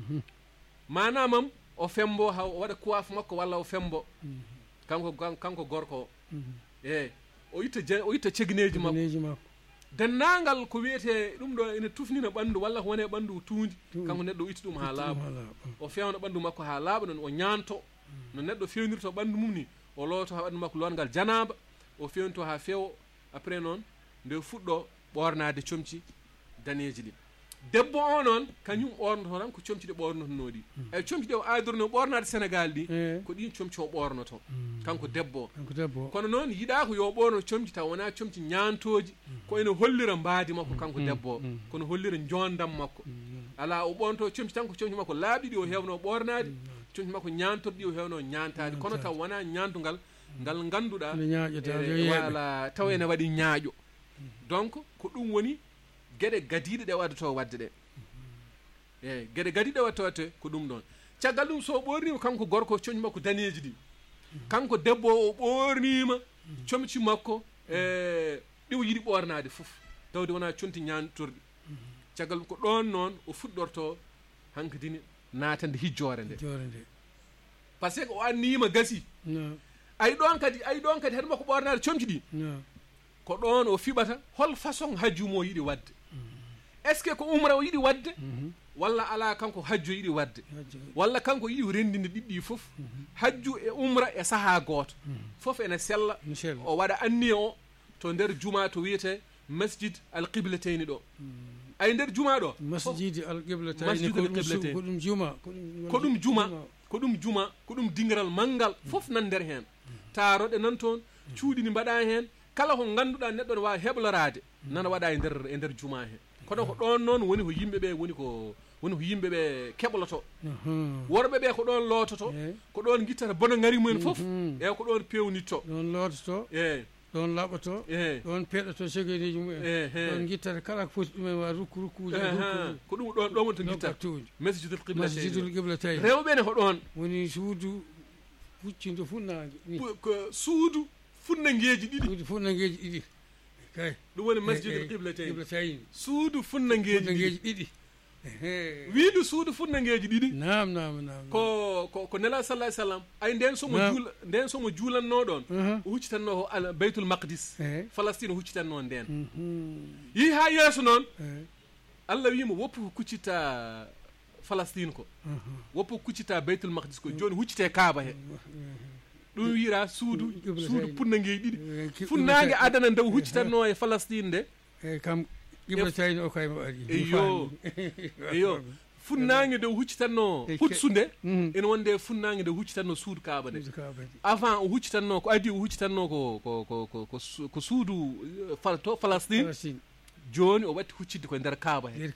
manamam o fembo ha o waɗa coiffe makko walla o fembo kanko gorko o e o itta cegineji makko dendagal ko wiyete ɗum ɗo ene tufnina ɓandu walla ko wone ɓandu tuundi kanko neɗɗo o itta ɗum ha laaɓa o fewna ɓandu makko ha laaɓa non o ñanto no neɗɗo fewnirto ɓandu mum ni o looto ha ɓandu makko longal janaba o fewnito ha fewo après noon nde fuɗɗo ɓornade comci daneji ɗi debbo o noon kañum ɓornoto tan ko comci ɗe ɓornotono ɗi eyi comci ɗe o aadorno ɓornade sénégal ɗi ko ɗin comci o ɓornoto kanko debbo o kono noon yiɗa ko yo ɓorno comci taw wona comci ñantoji ko ene hollira mbaadi makko kanko debbo o kono hollira jondam makko ala o ɓornoto comci tan ko comci makko laaɓi ɗi o hewno ɓornade comci makko ñantorɗi o hewno ñantade kono taw wona ñantugal ngal ganduɗa wala taw ene waɗi ñaaƴo donc ko ɗum woni gueɗe gadiɗe ɗe waddoto wadde ɗe eyyi gueɗe gadiɗe ɗe waddoto wadde ko ɗum ɗon caggal ɗum so ɓornima kanko gorko comci makko daneji ɗi kanko debbo o ɓornima comci makko ɗiwo yiɗi ɓornade foof tawde wona conti ñantorɗi caggal ko ɗon noon o fuɗɗorto hankadine natande hijjore nde par ce que o annima gasi ay ɗon kadi haɗa makko ɓornade comci ɗi ko ɗon o fiɓata hol façon hajjumo yiɗi wadde est ce que ko umra o yiɗi wadde walla ala kanko hajju yiɗi wadde walla kanko yiɗi rendinde ɗiɗɗi fof hajju e umra e saaha goto fof ene sella o waɗa anniya o to nder juma to wiyete masjid al qiblatayni ɗo ay nder juma ɗo masjid al qiblatayni ko ɗum juma ko ɗum dingiral manggal fof nan nder hen taroɗe nan toon cuuɗini mbaɗa hen kala ko ganduɗa neɗɗo ne wawi heɓlorade nana waɗa e nder juma he kono ko ɗon noon woni ko yimɓeɓe woni ko yimɓeɓe keɓloto worɓeɓe ko ɗon loototo ko ɗon guittata bona ngari mumen foof e ko ɗon pewnitto ɗon loototo ɗon laɓoto ɗon peɗoto jogueneji mumen ɗon guittata kala ko foti ɗumen wa rukkuji ko ɗum ɗon wonto guittata masjidul qibla tawi rewɓene ko ɗon woni suudu huccindo funnague ko suudu funnagueji ɗiɗi kay ɗum woni masjidul qiblatayni suudu funnagueji ɗiɗi wiidu suudu funnagueji ɗiɗi nam ko nela sallah sallam ay nden somo juulanno ɗon o huccitanno ko beytul maqdis falastine o huccitanno nden yi ha yeeso noon Allah wimo woppu ko kuccita falastine ko woppu ko kuccita beytul maqdis ko joni huccite kaaba he ɗum wira suudu funnagueji ɗiɗi funnague adana ndew huccitanno e falastine nde kam qiblatayni o kaymo ari eyo funnague nde huccitanno hutsude ene wonde funnague nde huccitanno suudu kaaba nde avant o huccitanno ko adi o huccitanno ko suudu to falastine joni o watti huccidde koye nder kaaba he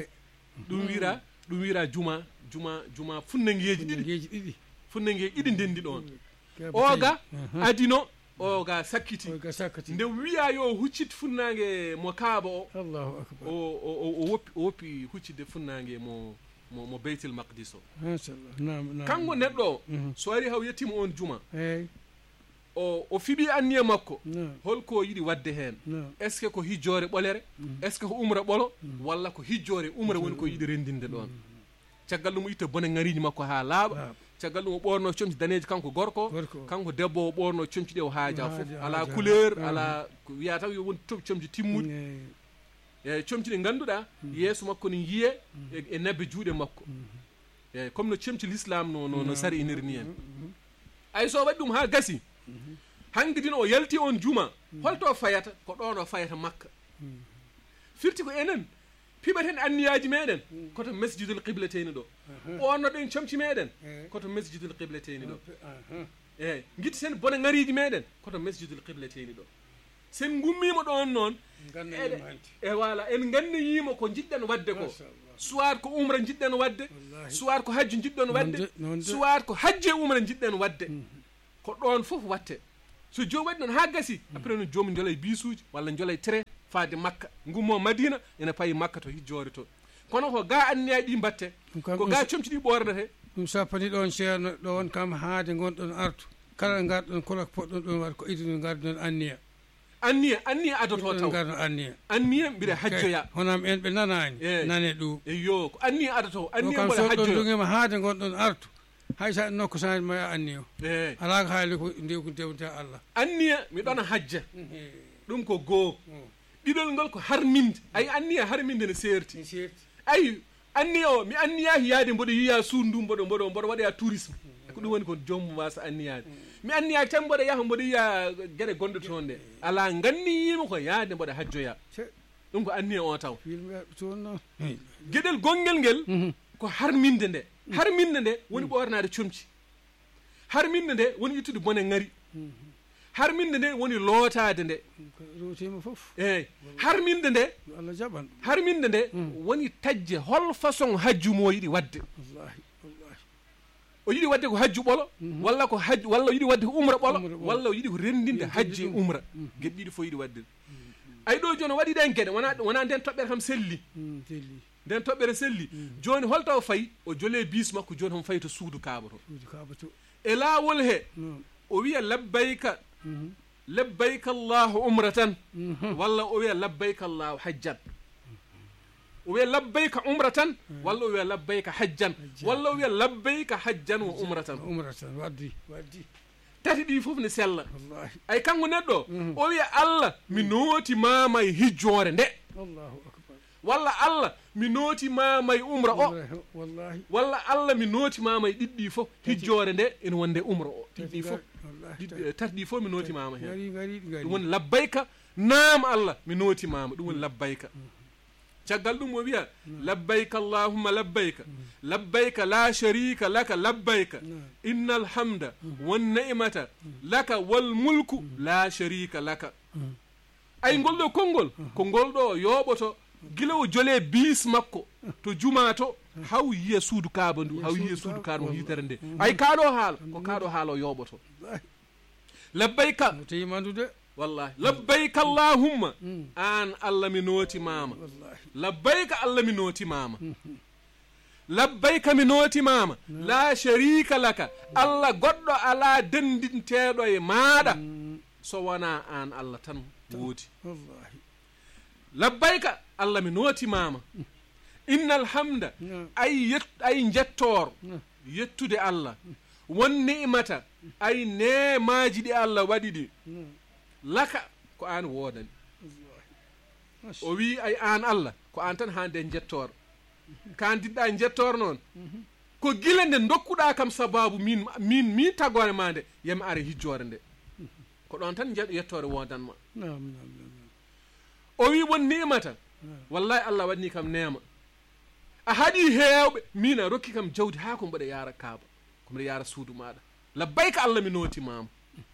ɗum wira juma funnagueji ɗiɗi funnagueji ɗiɗi ndendi ɗon oga adino oga sakkiti nde wiya yo huccit funnague mo kaaba o Allahu akbar o woppi huccidde funnague mo beytel maqdis o machallah kanko neɗɗo o so ari haw yettima on juma o fiɓi anniya makko holko yiɗi wadde hen est ce que ko hijjore ɓolere est ce que ko umra ɓolo walla ko hijjore umra woni ko yiɗi rendinde ɗon caggal ɗum o itta bone ngariiji makko ha laaɓa caggal ɗum o ɓorno comci daneji kanko gorko kanko debbo o ɓorno comci ɗe o haaja fof ala couleur ala ko wiya taw yo woni comci timmuɗi eyyi comci ɗe ganduɗa yeeso makko ne yiiye e nebbe juuɗe makko eyyi comme no comci l'islam no sari iniri ni en ay so waɗi ɗum ha gasi hankkadino o yalti on juma holto fayata ko ɗon o fayata makka firti ko enen piɓaten anniyaji meɗen koto masjidul qiblatayni ɗo ɓornoɗen comci meɗen koto masjidul qiblatayni ɗo eyyi guittiten bone ngariiji meɗen koto masjidul qiblatayni ɗo sen gummima ɗon noon e wala en gandayima ko jiɗɗen wadde ko suwat ko umra jiɗɗen wadde suwat ko hajju jiɗɗon wadde suwat ko hajje umra jiɗɗen wadde ko ɗon fof watte so jomum waɗi noon ha gasi après no jomum jolay bisuji walla jolay train faade makka gummo madina ene payi makka to hijjore to kono ko ga anniyaji ɗi batte ko ga comci ɗi ɓordete ɗum sappani ɗon ceerno ɗon kam haade gonɗon artu kala garɗon kala poɗɗon ɗon waɗa ko idino garɗon anniya adoto taw garɗon anniya mbiɗa hajjoya honam en ɓe nanani nane ɗum eyo ko anniya adoto anniya mboɗa hajjoya hajjoya ɗon ɗugima haade gonɗon artu hay sa nokku saji ma anniya ala ko haali ko ndewko dewta Allah anniya mi ɗona hajja ɗum ko goo ɗiɗol ngol ko harminde ay anniya harminde ne serti ay anniya o mi anniyaki yaade mboɗo yiya suudu mboɗo waɗaya tourisme ko ɗum woni ko joomum wasa anniyade mi anniyaki tan mboɗo yaha mboɗo yiya gueɗe gonɗe toon nde ala ganniyima ko yaade mboɗo hajjoya ɗum ko anniya o taw gueɗel gonguel ngel ko harminde nde woni ɓornade comci harminde nde woni ittude bone ngari harminde nde woni lootade nde rutima foof eyyi harminde nde Allah jaɓan harminde nde woni tajje hol façon hajju mo yiɗi wadde o yiɗi wadde ko hajju ɓolo walla ko hajju walla o yiɗi wadde ko umra ɓolo walla o yiɗi ko rendinde hajji e umra gueɗe ɗiɗi fof yiɗi wadde ay ɗo joni waɗi ɗen gueɗe wona nden toɓɓere kam selli nden toɓɓere selli joni holto fayi o jole bis makko joni homo fayi to suudu kaaba to e laawol he o wiya labbayka labbayka allahu umratan walla o wiya labbayka allahu hajjan o wiya labbayka umratan walla o wiya labbayka hajjan walla o wiya labbayka hajjan wa umratan waddi tati ɗi fof ne sella ay kanko neɗɗo o wiya Allah mi nooti mama e hijjore nde walla Allah mi nooti mama e umra o walla Allah mi nooti mama e ɗiɗɗi fof hijjore nde ene wonde umra o ɗiɗɗi fof tati ɗi fof mi nooti mama hen ɗum woni labbayka naam Allah mi nooti mama ɗum woni labbayka caggal ɗum o wiya labbayka allahumma labbayka labbayka la sharika laka labbayka innal hamda wan ni'mata laka wal mulku la sharika laka ay ngol ɗo konngol ko ngol ɗo yooɓoto gila o jole bis makko to juma to haw yiya suudu kaaba ndu haw yiya suudu kaaba mo yitere nde ay kaɗo haala ko kaɗo haala o yooɓoto labbayka teyimandude wallahi labbayka allahumma an Allah mi nooti mama labbayka Allah mi nooti mama labbayka mi nooti mama la sharika laka Allah goɗɗo ala dendinteɗo e maɗa so wona an Allah tan woodi labbayka Allah mi nooti mama innal hamda ay jettoro yettude Allah won ni'mata ay nemaji ɗi Allah waɗi ɗi laka ko an wodani o wi ay an Allah ko an tan hande jettoro kan didɗa jettoro noon ko gila nde dokkuɗa kam sababu min tagore ma nde yami ara hijjore nde ko ɗon tan yettore wodanma o wi won ni'mata wallahi Allah waɗni kam nema a haɗi hewɓe min a rokki kam jawdi ha ko mbaɗa yara kaaba ko mbaɗa yara suudu maɗa labbayka Allah mi nooti mama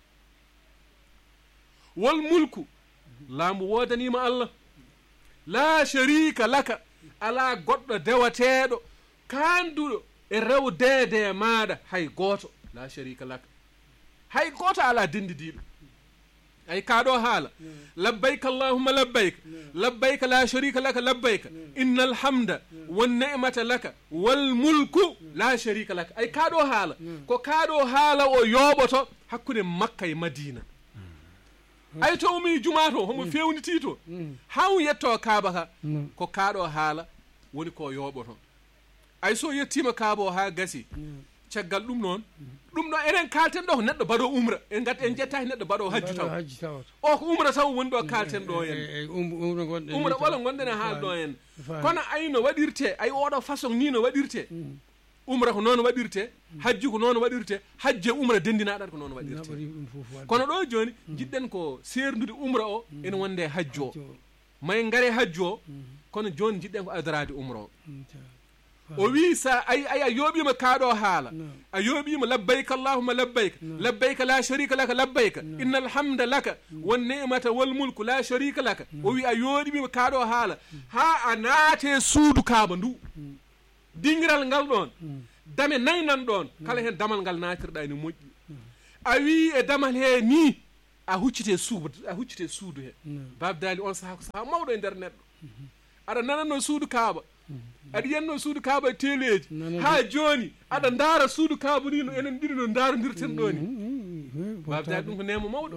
wal mulku laamu wodanima Allah la sharika laka ala goɗɗo dewateɗo kanduɗo e rewdede maɗa hay goto la sharika laka hay goto ala dendidiɗo ay kaɗo haala labbayka allahumma labbayka labbayka la sharika laka labbayka innal hamda wan ni'mata laka wal mulku la sharika laka ay kaɗo haala ko kaɗo haala o yooɓoto hakkude Makka e Madina ay to umi juma to homo fewniti to haw yetto kaaba ka ko kaɗo haala woni ko yooɓoto ay so yettima kaaba o ha gasi caggal ɗum noon ɗum ɗo enen kalten ɗo ko neɗɗo mbaɗo umra en gat en jettaki neɗɗo mbaɗo hajju taw o ko umra taw woni ɗo kalten ɗo en umra ɓolo gonɗen e haal ɗo en kono ay no waɗirte ay oɗo façon ni no waɗirte umra ko noon waɗirte hajju ko noon waɗirte hajje umra dendinaɗat ko noon waɗirte kono ɗo joni jiɗɗen ko serdude umra o ene wonde hajju o may gaare hajju o kono joni jiɗɗen ko adarade umra o o wi sa ay a yoɓima kaɗo haala a yoɓima labbayka allahumma labbayka labbayka la sharika laka labbayka inna alhamda laka won ni'mata wal mulku la sharika laka o wi a yoɗima kaɗo haala ha a naate suudu kaaba ndu dingiral ngal ɗon dame nayi nan ɗon kala hen damal ngal natirɗa ene moƴƴi a wi e damal he ni a huccite suudu he babdali on saha ko saha mawɗo e nder neɗɗo aɗa nananno suudu kaaba aɗa yiyanno suudu kaaba e teleji ha joni aɗa daara suudu kaaba ni no enen ɗiɗi no darodirten ɗo ni babdali ɗum ko nemo mawɗo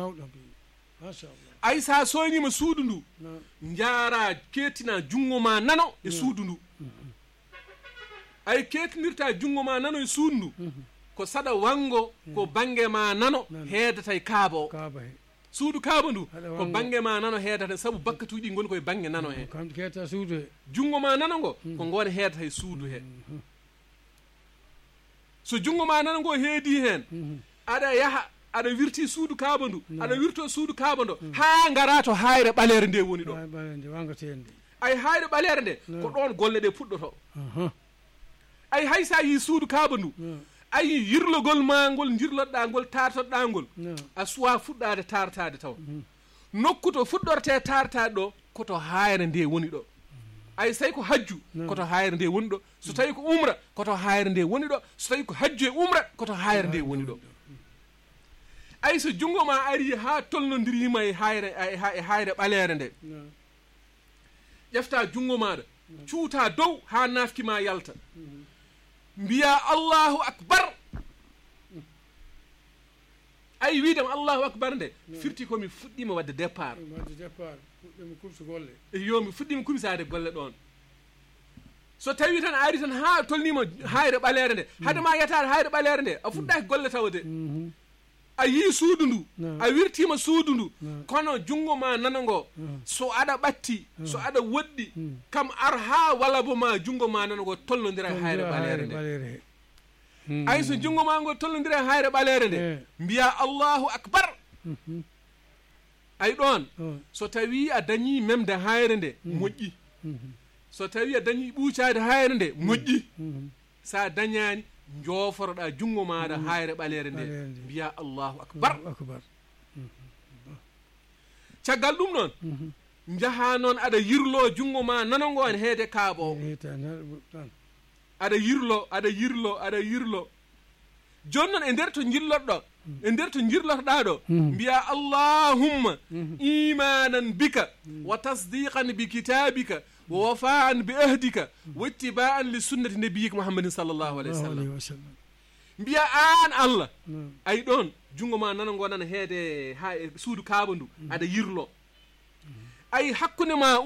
ay sa soñima suudu ndu jaara kettina jungo ma nano e suudu ndu ay kettinirta jungo ma nano e suudu ndu ko saɗa wango ko bangue ma nano heedata e kaaba o suudu kaaba ndu ko bangue ma nano heedata saabu bakkatuji ɗi goni koye bangue nano he jungo ma nano ngo ko ngone heedata e suudu he so jungo ma nano ngo heedi hen aɗa yaaha aɗa wirti suudu kaaba ndu aɗa wirto suudu kaaba ndo ha gara to hayre ɓalere nde woni ɗo ay hayre ɓalere nde ko ɗon golle ɗe puɗɗoto ay hay sa yi suudu kaaba ndu ayi yirlogol ma ngol jirloɗɗa ngol tartoɗɗa ngol a suwa fuɗɗade tartade taw nokku to fuɗɗorte tartade ɗo koto hayre nde woni ɗo ay so tawi ko hajju koto hayre nde woni ɗo so tawi ko umra koto hayre nde woni ɗo so tawi ko hajju e umra koto hayre nde woni ɗo ay so jungo ma ari ha tolnodirima e hayre ɓalere nde ƴefta jungo maɗa cuuta dow ha nafki ma yalta mbiya allahu akbar ay wiidem allahu akbar nde firti komi fuɗɗima wadde départ yo mi fuɗɗima kumisade golle ɗon so tawi tan a ari tan ha tolnima hayre ɓalere nde hadema yetade hayre ɓalere nde a fuɗɗaki golle tawde a yi suudu ndu a wirtima suudu ndu kono jungo ma nanago so aɗa ɓatti so aɗa woɗɗi kam ar ha walabo ma jungo ma nanago tollodira hayre ɓalere nde ay so jungo ma ngo tollodira hayre ɓalere nde mbiya allahu akbar ay ɗon so tawi a dañi memde hayre nde moƴƴi so tawi a dañi ɓuucade hayre nde moƴƴi sa dañani joforoɗa jungo maɗa hayre ɓalere nde mbiya allahu akbar caggal ɗum noon jaaha noon aɗa yirlo jungo ma nanago en heede kaaba o aɗa yirlo joni noon e nder to jillotɗo e nder to jirlotoɗa ɗo mbiya allahumma imanan bika wa tasdiqan bi kitabika wa wafaan bi ahdika wa ittibaan li sunnati nabiyika muhammadin sallllahu alayhi wa sallam mbiya an allah ay ɗon jungo ma nanago nana heede ha e suudu kaaba ndu aɗa yirlo ay hakkude ma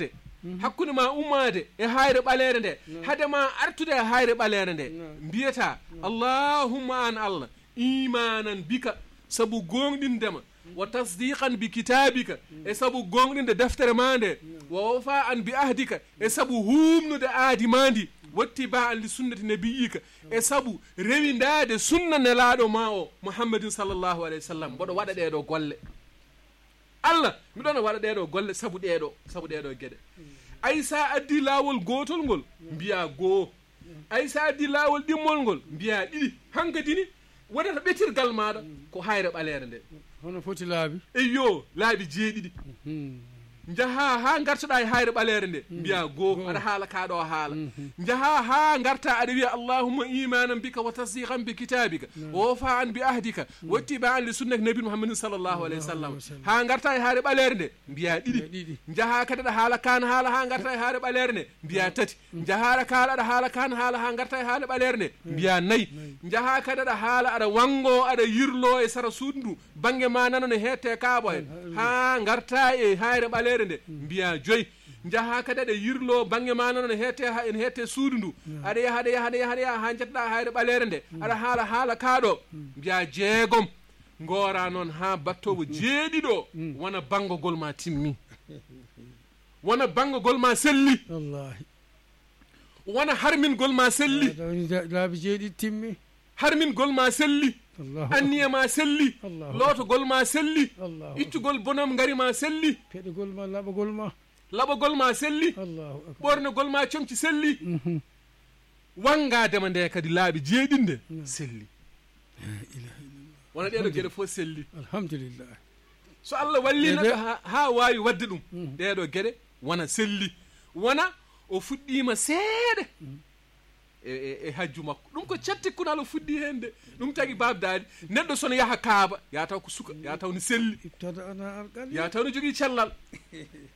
ummade e hayre ɓalere nde hadema artude e hayre ɓalere nde mbiyata allahumma an allah imanan bika saabu gonɗindema wa tasdiqan bi kitabika e saabu gonɗinde deftere ma nde wa wafa an bi ahdika e saabu humnude aadi ma ndi wattiba an li sunnati nabiyika e saabu rewindade sunna nelaɗo ma o muhammadin sallllahu alayhi wa sallam mboɗo waɗa ɗeɗo golle allah miɗon waɗa ɗeɗo golle saabu ɗeɗo gueɗe ay sa addi lawol gotol ngol mbiya goo ay sa addi lawol ɗimmol ngol mbiya ɗiɗi hankadini wonata ɓetirgal maɗa ko hayre ɓalere nde hono foti laabi eyo laabi jeeɗiɗi jaha ha gartoɗa e hayre ɓalere nde mbiya goo aɗa haala kaɗo haala jaha ha garta aɗa wiya allahumma imanan bika wa tasdiqan bi kitabika wa wafa an bi ahdika wa ittibaan li sunnati nabi muhammadin sallllahu alayhi wa sallam ha garta e hayre ɓalere nde mbiya ɗiɗi jaha kadi aɗa haala kan haala ha garta e hayre ɓalere nde mbiya tati jahaɗa kaala aɗa haala kan haala ha garta e hayre ɓalere nde mbiya nayyi jaha kadi aɗa haala aɗa wango aɗa yirlo e sara suudu ndu banggue ma nano ne hette kaabo en ha garta e hayre ɓalere nde mbiya joyyi jaha kadi aɗa yirlo banggue ma nano ne hette suudu ndu aɗa yaha ha jettoɗa hayre ɓalere nde aɗa haala kaɗo mbiya jeegom gora noon ha battowo jeeɗiɗo wona bangogol ma timmi wona bangogol ma selli wallahi wona harmingol ma selli laabi jeeɗiɗi timmi harmingol ma selli anniya ma selli lootogol ma selli ittugol bonam ngari ma selli peɗugol ma laɓogol ma laɓogol ma selli ɓornogol ma comci selli wangadema nde kadi laaɓi jeeɗinde selli wona ɗeɗo gueɗe fof selli alhamdulillah so Allah walli neɗɗo ha wawi wadde ɗum ɗeɗo gueɗe wona selli wona o fuɗɗima seeɗa e hajju makko ɗum ko cattikkunal o fuɗɗi hen de ɗum tagui babdade neɗɗo sono yaaha kaaba ya taw ko suka ya taw ne selli ya taw ne jogui cellal